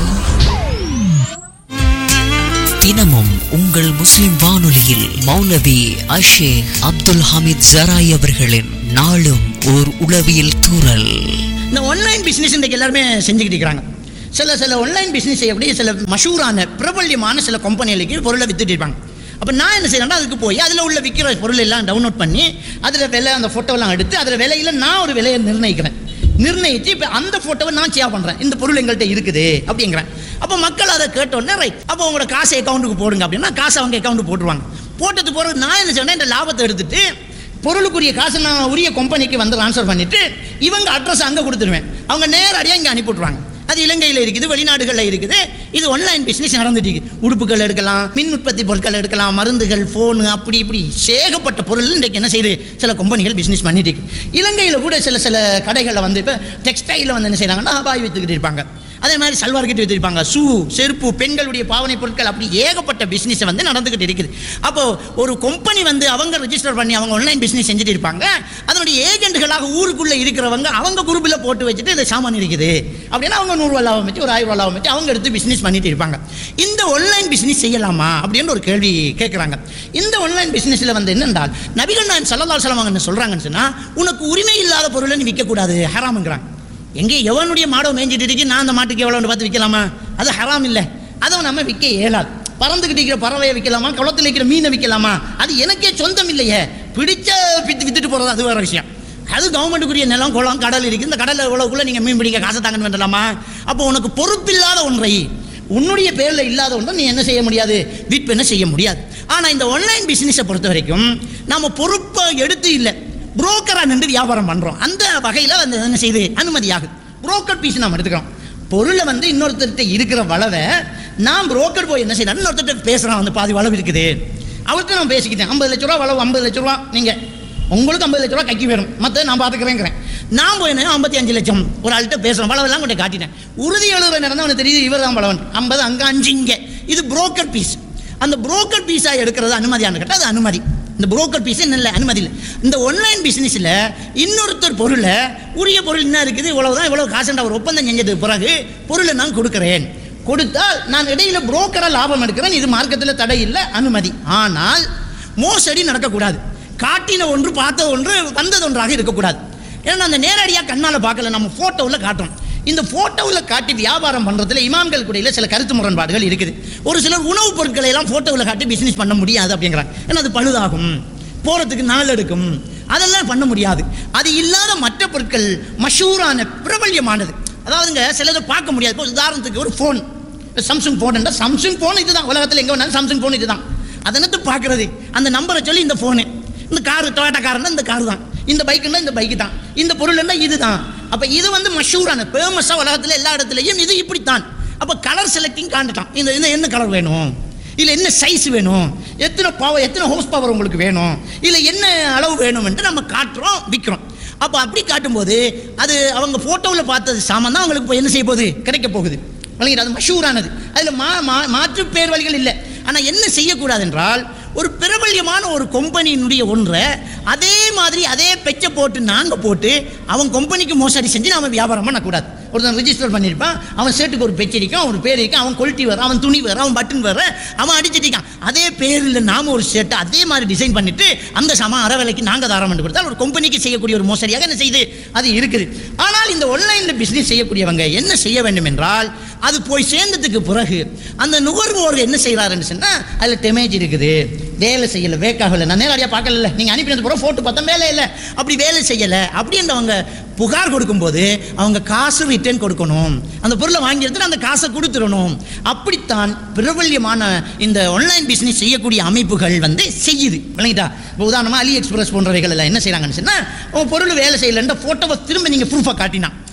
தினமும் உங்கள் முஸ்லிம் வானொலியில் மௌலவி அஷேக் அப்துல் ஹமீத் ஜராய் அவர்களின் நாளும் ஓர் உளவியல் தூறல். இந்த ஆன்லைன் பிஸ்னஸ் இன்றைக்கு எல்லாருமே செஞ்சுக்கிட்டு இருக்கிறாங்க. சில சில ஆன்லைன் பிஸ்னஸ் செய்யக்கூடிய சில மஷூரான பிரபல்யமான சில கம்பெனிகளுக்கு பொருளை வித்துட்டு இருப்பாங்க. அப்போ நான் என்ன செய்யறேன்னா அதுக்கு போய் அதில் உள்ள விற்கிற பொருள் எல்லாம் டவுன்லோட் பண்ணி அதில் விலை அந்த ஃபோட்டோவெல்லாம் எடுத்து அதில் விலையில் நான் ஒரு விலையை நிர்ணயிக்கிறேன். நிர்ணயித்து இப்போ அந்த ஃபோட்டோவை நான் ஷேர் பண்ணுறேன். இந்த பொருள் எங்கள்கிட்ட இருக்குது அப்படிங்கிறேன். அப்போ மக்கள் அதை கேட்டோன்னே ரைட் அப்போ உங்களோட காசை அக்கௌண்ட்டுக்கு போடுங்க அப்படின்னா காசை அவங்க அக்கௌண்ட்டு போட்டுருவாங்க. போட்டது போகிறது நான் என்ன சொன்னேன், இந்த லாபத்தை எடுத்துட்டு பொருளுக்குரிய காசை நான் உரிய கம்பெனிக்கு வந்து ட்ரான்ஸ்ஃபர் பண்ணிவிட்டு இவங்க அட்ரஸ் அங்கே கொடுத்துருவேன். அவங்க நேரடியாக இங்கே அனுப்பிவிட்ருவாங்க. அது இலங்கையில் இருக்குது, வெளிநாடுகளில் இருக்குது. இது ஆன்லைன் பிஸ்னஸ் நடந்துட்டு இருக்குது. உடுப்புகள் எடுக்கலாம், மின் உற்பத்தி பொருட்கள் எடுக்கலாம், மருந்துகள், ஃபோனு, அப்படி இப்படி சேகப்பட்ட பொருள் இன்றைக்கு என்ன செய்யுது சில கம்பெனிகள் பிஸ்னஸ் பண்ணிட்டு இருக்கு. இலங்கையில் கூட சில சில கடைகளில் வந்து இப்போ டெக்ஸ்டைலில் வந்து என்ன செய்கிறாங்கன்னா பாய் விற்றுக்கிட்டு இருப்பாங்க. அதே மாதிரி சல்வார் கிட்ட வச்சிருப்பாங்க, ஷூ, செருப்பு, பெண்களுடைய பாவனை பொருட்கள், அப்படி ஏகப்பட்ட பிஸ்னஸ் வந்து நடந்துகிட்டு இருக்குது. அப்போ ஒரு கம்பெனி வந்து அவங்க ரெஜிஸ்டர் பண்ணி அவங்க ஆன்லைன் பிஸ்னஸ் செஞ்சுட்டு இருப்பாங்க. அதனுடைய ஏஜென்ட்களாக ஊருக்குள்ளே இருக்கிறவங்க அவங்க குரூப்பில் போட்டு வச்சுட்டு இந்த சாமான் இருக்குது அப்படின்னா அவங்க நூறுரூவா லாபம் வச்சு ஒரு ஆயிரம் ரூபா லாபம் வச்சு அவங்க எடுத்து பிஸ்னஸ் பண்ணிட்டு இருப்பாங்க. இந்த ஆன்லைன் பிஸ்னஸ் செய்யலாமா அப்படின்னு ஒரு கேள்வி கேட்குறாங்க. இந்த ஆன்லைன் பிஸ்னஸில் வந்து என்னென்றால் நபிகள் நாயகம் ஸல்லல்லாஹு அலைஹி வஸல்லம் என்ன சொல்கிறாங்கன்னு சொன்னால், உனக்கு உரிமை இல்லாத பொருளை நீ விற்கக்கூடாது, ஹராம்ங்கிறாங்க. எங்கே எவனுடைய மாடை மேய்ஞ்சிட்டு இருக்கு, நான் அந்த மாட்டுக்கு எவ்வளோன்னு பார்த்து விற்கலாமா? அது ஹராம் இல்லை, அதை நம்ம விற்க இயலாது. பறந்துக்கிட்டு இருக்கிற பறவையை விற்கலாமா, குளத்தில் இருக்கிற மீனை விற்கலாமா? அது எனக்கே சொந்தம் இல்லையே, பிடிச்ச வித்து வித்துட்டு போகிறது அது வேறு விஷயம். அது கவர்மெண்ட்டுக்குரிய நிலம், குளம், கடல் இருக்குது. இந்த கடலில் எவ்வளோக்குள்ளே நீங்கள் மீன் பிடிக்க காசை தாங்கன்னு வேண்டலாமா? அப்போ உனக்கு பொறுப்பில்லாத ஒன்றை, உன்னுடைய பேரில் இல்லாத ஒன்றை நீ என்ன செய்ய முடியாது, விற்பனை செய்ய முடியாது. ஆனால் இந்த ஆன்லைன் பிஸ்னஸை பொறுத்த வரைக்கும் நம்ம பொறுப்பை எடுத்து இல்லை, புரோக்கராக நின்று வியாபாரம் பண்ணுறோம். அந்த வகையில் வந்து என்ன செய்யுது, அனுமதியாகுது. புரோக்கர் பீஸ் நாம் எடுத்துக்கிறோம். பொருளை வந்து இன்னொருத்தர்கிட்ட இருக்கிற வளவை நான் புரோக்கர் போய் என்ன செய்யணும், இன்னொருத்தர்கிட்ட பேசுகிறான், வந்து பாதி வளவு இருக்குது அவருக்கு நான் பேசிக்கிட்டேன், ஐம்பது லட்ச ரூபா வளவு, ஐம்பது லட்ச ரூபா நீங்கள் உங்களுக்கு ஐம்பது லட்ச ரூபா கைக்கு வேணும், மற்ற நான் பார்த்துக்கிறேங்கிறேன். நான் போய் என்ன ஐம்பத்தி அஞ்சு லட்சம் ஒரு ஆள்கிட்ட பேசுகிறேன், வளவெல்லாம் கொண்டு காட்டிட்டேன். உறுதி எழுதுற நேரம் அவனுக்கு தெரியுது இவர் தான் வளவன், ஐம்பது அங்கே அஞ்சு இங்கே. இது புரோக்கர் பீஸ். அந்த புரோக்கர் பீஸாக எடுக்கிறது அனுமதியானு கேட்டால் அது அனுமதி. இந்த புரோக்கர் பீஸ் இல்லை, அனுமதி இல்லை. இந்த ஆன்லைன் பிஸ்னஸில் இன்னொருத்தர் பொருளை, உரிய பொருள் என்ன இருக்குது, இவ்வளவுதான், இவ்வளவு காசுன்ற ஒரு ஒப்பந்தம் செஞ்சதுக்கு பிறகு பொருளை நான் கொடுக்குறேன். கொடுத்தால் நான் இடையில புரோக்கராக லாபம் எடுக்கிறேன். இது மார்க்கத்தில் தடை இல்லை, அனுமதி. ஆனால் மோசடி நடக்கக்கூடாது. காட்டின ஒன்று பார்த்த ஒன்று வந்தது ஒன்றாக இருக்கக்கூடாது. ஏன்னா அந்த நேரடியாக கண்ணால் பார்க்கல, நம்ம ஃபோட்டோவில் காட்டுறோம். இந்த ஃபோட்டோவில் காட்டி வியாபாரம் பண்ணுறதுல இமாம்கள் கூடையில் சில கருத்து முரண்பாடுகள் இருக்குது. ஒரு சிலர் உணவுப் பொருட்களை எல்லாம் ஃபோட்டோவில் காட்டி பிஸ்னஸ் பண்ண முடியாது அப்படிங்கிறாங்க. ஏன்னா அது பழுதாகும், போகிறதுக்கு நாள் எடுக்கும், அதெல்லாம் பண்ண முடியாது. அது இல்லாத மற்ற பொருட்கள் மஷூரான பிரபல்யமானது, அதாவதுங்க சிலதை பார்க்க முடியாது. இப்போ உதாரணத்துக்கு ஒரு ஃபோன், சாம்சங் ஃபோன் என்றால் சாம்சங் ஃபோன் இதுதான், உலகத்தில் எங்கே வேணாலும் சாம்சங் ஃபோன் இதுதான். அதனத்து பார்க்குறது, அந்த நம்பரை சொல்லி இந்த ஃபோனு, இந்த காரு டொயோட்டா காருன்னா இந்த காரு தான், இந்த பைக்குன்னா இந்த பைக்கு தான், இந்த பொருள் என்ன இது தான். அப்போ இது வந்து மஷூரான ஃபேமஸாக உலகத்தில் எல்லா இடத்துலையும் இது இப்படித்தான். அப்போ கலர் செலக்டிங் காண்டுட்டான், இந்த இந்த என்ன கலர் வேணும், இல்லை என்ன சைஸ் வேணும், எத்தனை பவர், எத்தனை ஹோஸ் பவர் உங்களுக்கு வேணும், இல்லை என்ன அளவு வேணும் என்று நம்ம காட்டுறோம், விற்கிறோம். அப்போ அப்படி காட்டும்போது அது அவங்க ஃபோட்டோவில் பார்த்தது சாமான் தான் அவங்களுக்கு இப்போ என்ன செய்ய போகுது, கிடைக்க போகுது. அது மஷூரானது. அதில் மா மாற்று பேர் வழிகள் இல்லை. ஆனால் என்ன செய்யக்கூடாது என்றால், ஒரு பிரபல்யமான ஒரு கம்பெனியினுடைய ஒன்றை அதே மாதிரி அதே பெச்சை போட்டு நாங்கள் போட்டு அவன் கம்பெனிக்கு மோசடி செஞ்சு நாம் வியாபாரம் பண்ணக்கூடாது. ஒருத்தன் ரிஜிஸ்டர் பண்ணியிருப்பான், அவன் ஷர்ட்டுக்கு ஒரு பெச்சு இருக்கும், அவன் பேர் இருக்கும், அவன் குவாலிட்டி வேறு, அவன் துணி வேறு, அவன் பட்டன் வேறு, அவன் அடிச்சிட்டிருக்கான். அதே பேரில் நாம் ஒரு ஷர்ட்டை அதே மாதிரி டிசைன் பண்ணிவிட்டு அந்த சாமான் அரை விலைக்கு நாங்கள் தாரம் பண்ணி கொடுத்தால் ஒரு கம்பெனிக்கு செய்யக்கூடிய ஒரு மோசடியாக என்ன செய்யுது, அது இருக்குது. ஆனால் இந்த ஆன்லைனில் பிஸ்னஸ் செய்யக்கூடியவங்க என்ன செய்ய வேண்டும் என்றால், அது போய் சேர்ந்ததுக்கு பிறகு அந்த நுகர்வோர் என்ன செய்கிறாருன்னு சொன்னால், அதில் டேமேஜ் இருக்குது, வேலை செய்யலை, வேக்காகலை, நான் நேரடியாக பார்க்கல, நீங்கள் அனுப்பினது பிறகு ஃபோட்டோ பார்த்தா வேலை இல்லை, அப்படி வேலை செய்யலை அப்படின்றவங்க புகார் கொடுக்கும்போது அவங்க காசு ரிட்டர்ன் கொடுக்கணும், அந்த பொருளை வாங்கி எடுத்துட்டு அந்த காசை கொடுத்துடணும். அப்படித்தான் பிரபல்யமான இந்த ஆன்லைன் பிஸ்னஸ் செய்யக்கூடிய அமைப்புகள் வந்து செய்யுது, விளங்கிட்டா? இப்போ உதாரணமாக அலி எக்ஸ்பிரஸ் போன்றவைகள் எல்லாம் என்ன செய்கிறாங்கன்னு சொன்னால், உங்கள் பொருள் வேலை செய்யலைன்ற ஃபோட்டோவை திரும்ப நீங்கள் ப்ரூஃபாக காட்டினா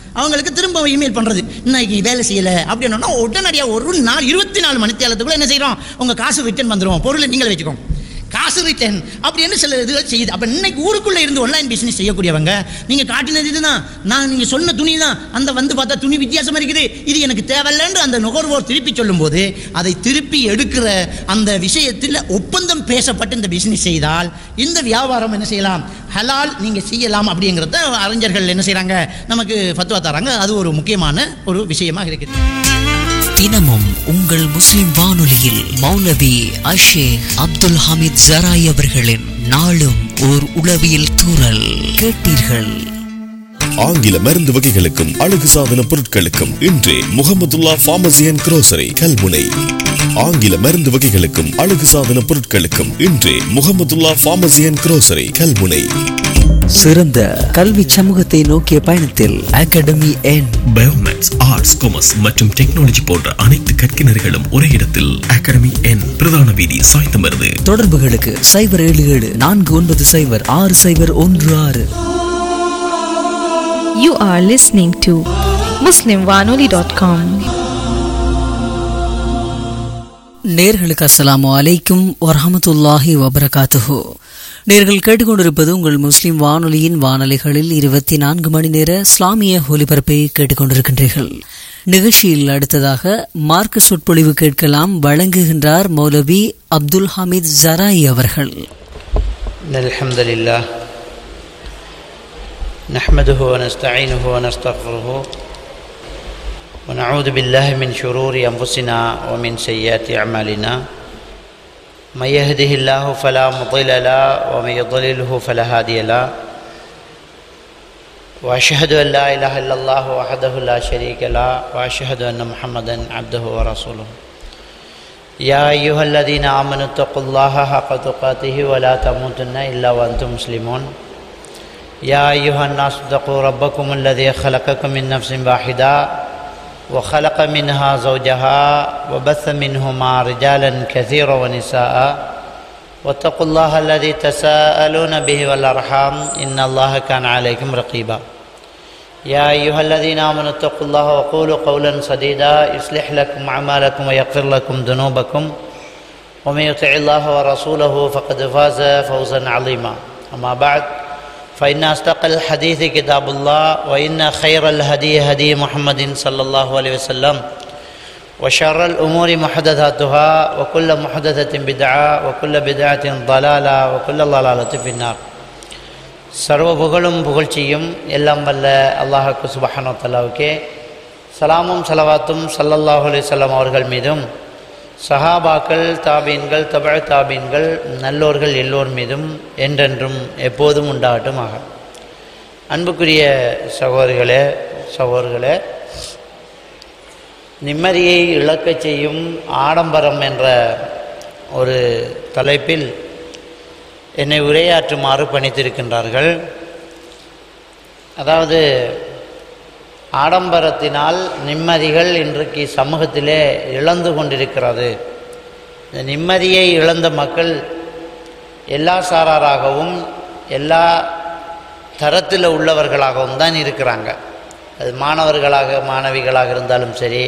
அவங்களுக்கு திரும்ப இமெயில் பண்ணுறது, இன்னைக்கு வேலை செய்யலை அப்படின்னா உடனடியாக ஒரு நாள் இருபத்தி நாலு மணி நேரத்துக்குள்ளே என்ன செய்கிறோம், உங்கள் காசு ரிட்டர்ன் வந்துடும், பொருளை நீங்களே வச்சுக்கோங்க, காசு ரிட்டர்ன் அப்படின்னு சில இதுகள் செய்யுது. அப்போ இன்னைக்கு ஊருக்குள்ளே இருந்து ஆன்லைன் பிஸ்னஸ் செய்யக்கூடியவங்க, நீங்கள் காட்டினது இதுதான், நான் நீங்கள் சொன்ன துணி தான், அந்த வந்து பார்த்தா துணி வித்தியாசமாக இருக்குது, இது எனக்கு தேவையில்லைன்னு அந்த நுகர்வோர் திருப்பி சொல்லும்போது அதை திருப்பி எடுக்கிற அந்த விஷயத்தில் ஒப்பந்தம் பேசப்பட்டு இந்த பிஸ்னஸ் செய்தால் இந்த வியாபாரம் என்ன செய்யலாம், ஹலால் நீங்கள் செய்யலாம் அப்படிங்கிறத அறிஞர்கள் என்ன செய்கிறாங்க, நமக்கு ஃபத்வா தராங்க. அது ஒரு முக்கியமான ஒரு விஷயமாக இருக்குது. தினமும் உங்கள் முஸ்லிம் வானொலியில் மௌலவி அஷேக் அப்துல் ஹமீத் ஜராய் அவர்களின் நாளும் ஓர் உளவியல் தூறல் கேட்டீர்கள். ஆங்கில மருந்து வகைகளுக்கும் அழகு சாதன பொருட்களுக்கும் இன்றே Mahmudullah pharmacy and grocery Kalmunai. ஆங்கில மருந்து வகைகளுக்கும் அழகு சாதன பொருட்களுக்கும் இன்றே Mahmudullah pharmacy and grocery Kalmunai. சிறந்த கல்வி சமூகத்தை நோக்கிய பயணத்தில் அகாடமி என் பயோமேக்ஸ், ஆர்ட்ஸ், காமர்ஸ் மற்றும் டெக்னாலஜி போன்ற அனைத்து கற்கினர்களும் ஒரே இடத்தில் அகாடமி என், பிரதான வீதி, சாய்ந்தமருது. தொடர்புகளுக்கு சைபர் ஏழு ஏழு நான்கு ஒன்பது சைபர் ஆறு சைபர் ஒன்று ஆறு. You are listening to muslim vanoli dot com. நேர்களுக்கு அஸ்ஸலாமு அலைக்கும் வரஹ்மத்துல்லாஹி வபரகாத்துஹு. நேர்கள் கேட்டுக்கொண்டிருப்பது உங்கள் முஸ்லிம் வானொலியின் வானொலிகளில் இருபத்தி நான்கு மணி நேர இஸ்லாமிய ஒலிபரப்பை கேட்டுக்கொண்டிருக்கின்றீர்கள். நிகழ்ச்சியில் அடுத்ததாக மார்க்க சொற்பொழிவு கேட்கலாம். வழங்குகின்றார் மௌலவி அப்துல் ஹமீத் ஜராய் அவர்கள். அல்ஹம்துலில்லாஹ் நஹ்மதுஹு வ நஸ்தஈனுஹு வ நஸ்தக்ஃபிருஹு வ நஊது பில்லாஹி மின் ஷுரூரி அன்ஃபுஸினா வ மின் ஸய்யிஆத்தி அமாலினா من يهده الله فلا مضل له ومن يضلله فلا هادي له وأشهد أن لا إله إلا الله وحده لا شريك له وأشهد أن محمدا عبده ورسوله. يا أيها الذين آمنوا اتقوا الله حق تقاته ولا تموتن إلا وأنتم مسلمون. يا أيها الناس اتقوا ربكم الذي خلقكم من نفس واحدة وخلق منها زوجها وبث منهما رجالا كثيرا ونساء واتقوا الله الذي تساءلون به والأرحام إن الله كان عليكم رقيبا. يا أيها الذين آمنوا اتقوا الله وقولوا قولا سديدا يصلح لكم أعمالكم ويغفر لكم ذنوبكم ومن يطع الله ورسوله فقد فاز فوزا عظيما. أما بعد فإن أصدق الحديث كتاب الله وإن خير الهدي هدي محمد صلى الله عليه وسلم وشر الأمور محدثاتها وكل محدثة بدعة وكل بدعة ضلالة وكل ضلالة في النار. சர்வ புகழும் புகழ்ச்சியும் எல்லாம் வல்ல அல்லாஹ்வுக்கு சுப்ஹானஹு வ தஆலாவுக்கே, சலாமும் ஸலவாத்தும் ஸல்லல்லாஹு அலைஹி வஸல்லம் அவர்கள் மீதும், சஹாபாக்கள், தாபீன்கள், தபஅ தாபீன்கள், நல்லோர்கள் எல்லோர் மீதும் என்றென்றும் எப்போதும் உண்டாகட்டுமாக. அன்புக்குரிய சகோதரிகளே சகோதரர்களே, நிம்மதியை இழக்கச் செய்யும் ஆடம்பரம் என்ற ஒரு தலைப்பில் என்னை உரையாற்றுமாறு பணித்திருக்கின்றார்கள். அதாவது ஆடம்பரத்தினால் நிம்மதிகள் இன்றைக்கு சமூகத்திலே இழந்து கொண்டிருக்கிறது. இந்த நிம்மதியை இழந்த மக்கள் எல்லா சாராராகவும் எல்லா தரத்தில் உள்ளவர்களாகவும் தான் இருக்கிறாங்க. அது மாணவர்களாக மாணவிகளாக இருந்தாலும் சரி,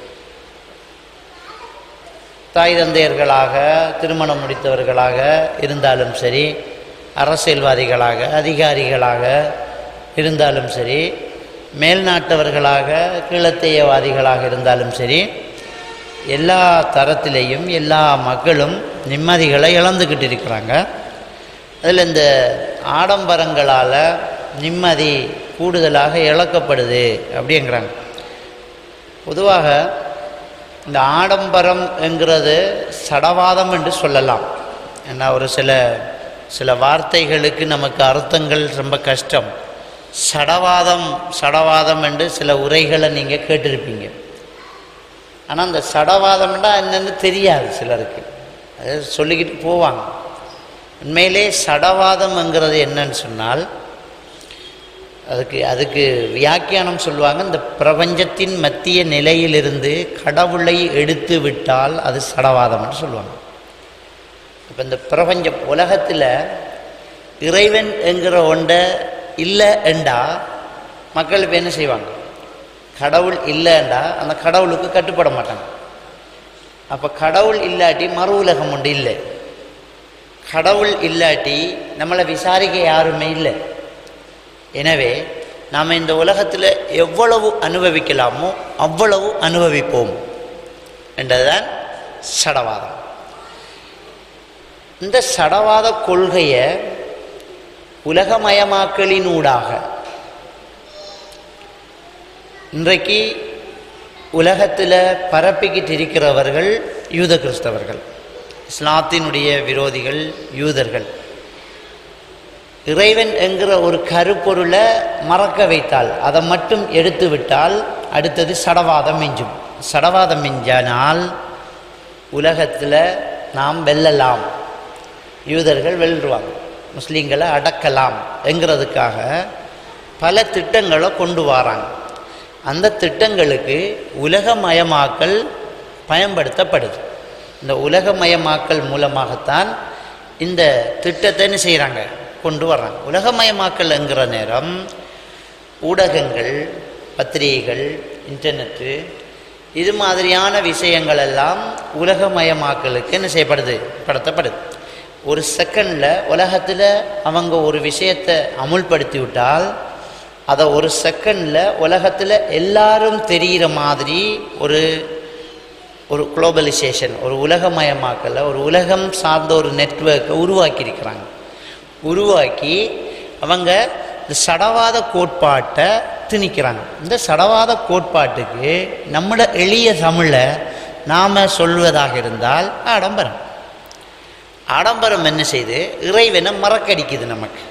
தாய் தந்தையர்களாக திருமணம் முடித்தவர்களாக இருந்தாலும் சரி, அரசியல்வாதிகளாக அதிகாரிகளாக இருந்தாலும் சரி, மேல்நாட்டவர்களாக கீழத்தையவாதிகளாக இருந்தாலும் சரி, எல்லா தரத்திலேயும் எல்லா மக்களும் நிம்மதிகளை இழந்துக்கிட்டு இருக்கிறாங்க. அதில் இந்த ஆடம்பரங்களால் நிம்மதி கூடுதலாக இழக்கப்படுது அப்படிங்கிறாங்க. பொதுவாக இந்த ஆடம்பரம் என்கிறது சடவாதம் என்று சொல்லலாம். ஏன்னா ஒரு சில சில வார்த்தைகளுக்கு நமக்கு அர்த்தங்கள் ரொம்ப கஷ்டம். சடவாதம் சடவாதம் என்று சில உரைகளை நீங்கள் கேட்டிருப்பீங்க. ஆனால் அந்த சடவாதம்னா என்னென்னு தெரியாது சிலருக்கு, அது சொல்லிக்கிட்டு போவாங்க. உண்மையிலே சடவாதம்ங்கிறது என்னன்னு சொன்னால், அதுக்கு அதுக்கு வியாக்கியானம் சொல்லுவாங்க, இந்த பிரபஞ்சத்தின் மத்திய நிலையிலிருந்து கடவுளை எடுத்து விட்டால் அது சடவாதம்னு சொல்லுவாங்க. இப்போ இந்த பிரபஞ்ச உலகத்தில் இறைவன் என்கிற ஒன்றை இல்லை என்றா மக்கள் இப்போ என்ன செய்வாங்க? கடவுள் இல்லைண்டா அந்த கடவுளுக்கு கட்டுப்பட மாட்டாங்க. அப்போ கடவுள் இல்லாட்டி மறு உலகம் உண்டு இல்லை. கடவுள் இல்லாட்டி நம்மளை விசாரிக்க யாருமே இல்லை. எனவே நாம் இந்த உலகத்தில் எவ்வளவு அனுபவிக்கலாமோ அவ்வளவு அனுபவிப்போம் என்றதுதான் சடவாதம். இந்த சடவாத கொள்கையை உலகமயமாக்கலினூடாக இன்றைக்கு உலகத்தில் பரப்பிக்கிட்டு இருக்கிறவர்கள் யூத கிறிஸ்தவர்கள், இஸ்லாத்தினுடைய விரோதிகள் யூதர்கள். இறைவன் என்கிற ஒரு கருப்பொருளை மறக்க வைத்தால், அதை மட்டும் எடுத்து விட்டால் அடுத்தது சடவாதம் மிஞ்சும். சடவாதம் மிஞ்சானால் உலகத்தில் நாம் வெல்லலாம், யூதர்கள் வெல்லுவாங்க, முஸ்லீம்களை அடக்கலாம் என்கிறதுக்காக பல திட்டங்களை கொண்டு வராங்க. அந்த திட்டங்களுக்கு உலகமயமாக்கல் பயன்படுத்தப்படுது. இந்த உலகமயமாக்கல் மூலமாகத்தான் இந்த திட்டத்தை என்ன செய்கிறாங்க, கொண்டு வர்றாங்க. உலகமயமாக்கல் என்கிற நேரம் ஊடகங்கள், பத்திரிகைகள், இன்டர்நெட்டு, இது மாதிரியான விஷயங்கள் எல்லாம் உலகமயமாக்கலுக்கு என்ன செய்யப்படுது, படுத்தப்படுது. ஒரு செகண்டில் உலகத்தில் அவங்க ஒரு விஷயத்தை அமுல்படுத்தி விட்டால் அதை ஒரு செகண்டில் உலகத்தில் எல்லாரும் தெரிகிற மாதிரி ஒரு ஒரு குளோபலைசேஷன், ஒரு உலகமயமாக்கலை, ஒரு உலகம் சார்ந்த ஒரு நெட்வொர்க்கை உருவாக்கியிருக்கிறாங்க. உருவாக்கி அவங்க இந்த சடவாத கோட்பாட்டை திணிக்கிறாங்க. இந்த சடவாத கோட்பாட்டுக்கு நம்மளோட எளிய தமிழை நாம் சொல்வதாக இருந்தால் ஆடம்பரம். ஆடம்பரம் என்ன செய்து இறைவனை மறக்கடிக்குது. நமக்கு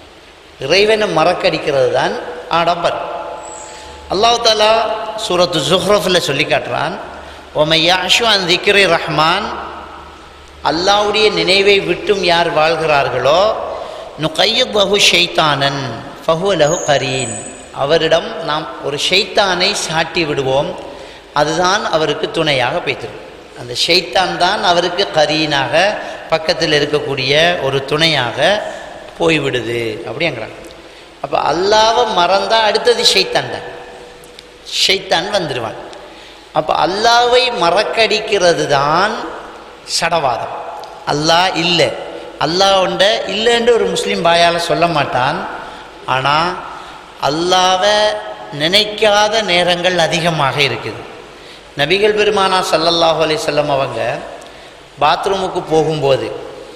இறைவனை மறக்கடிக்கிறது தான் ஆடம்பரம். அல்லாஹ் தஆலா சூரத்து ஸுஹ்ரஃபில் சொல்லி காட்டுறான், ஒமையாஷு அன் திக்ரி ரஹ்மான், அல்லாஹ்வுடைய நினைவை விட்டும் யார் வாழ்கிறார்களோ, நுகையித் லஹு ஷைத்தானன் ஃபஹுவ லஹு கரீன், அவரிடம் நாம் ஒரு ஷைத்தானை சாட்டி விடுவோம், அதுதான் அவருக்கு துணையாக பேசிடும். அந்த ஷைத்தான் தான் அவருக்கு கரீனாக, பக்கத்தில் இருக்கக்கூடிய ஒரு துணையாக போய்விடுது அப்படிங்கிறாங்க. அப்போ அல்லாவை மறந்தால் அடுத்தது ஷைத்தான் தான், ஷைத்தான் வந்துடுவான். அப்போ அல்லாவை மறக்கடிக்கிறது தான் சடவாதம். அல்லாஹ் இல்லை, அல்லாஹ் உண்ட இல்லைன்னு ஒரு முஸ்லீம் பாயால் சொல்ல மாட்டான். ஆனால் அல்லாவை நினைக்காத நேரங்கள் அதிகமாக இருக்குது. நபிகள் பெருமானா ஸல்லல்லாஹு அலைஹி வஸல்லம் அவங்க பாத்ரூமுக்கு போகும்போது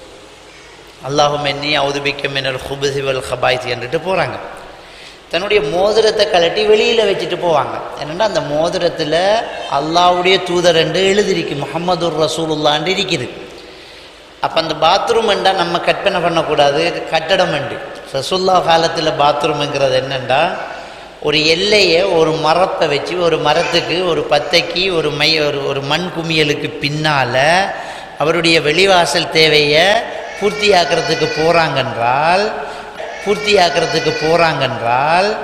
அல்லாஹும்ம இன்னி அஊது பிக்க மினல் குபுஸி வல் கபாயிஸ் என்றுட்டு போகிறாங்க. தன்னுடைய மோதிரத்தை கலட்டி வெளியில் வச்சுட்டு போவாங்க. என்னென்னா அந்த மோதிரத்தில் அல்லாஹ்வுடைய தூதர் என்று எழுதிருக்கு, முஹம்மதுர் ரசூலுல்லாஹ் இருக்குது. அப்போ அந்த பாத்ரூம் என்றால் நம்ம கற்பனை பண்ணக்கூடாது, கட்டடம் என்று. ரசூலுல்லாஹ் காலத்தில் பாத்ரூம்ங்கிறது என்னென்னா ஒரு எல்லையை ஒரு மரப்பை வச்சு, ஒரு மரத்துக்கு ஒரு பத்தைக்கு ஒரு மை ஒரு ஒரு மண் குமியலுக்கு பின்னால் அவருடைய வெளிவாசல் தேவையை பூர்த்தியாக்கிறதுக்கு போகிறாங்கன்றால் பூர்த்தியாக்கிறதுக்கு போகிறாங்கன்றால்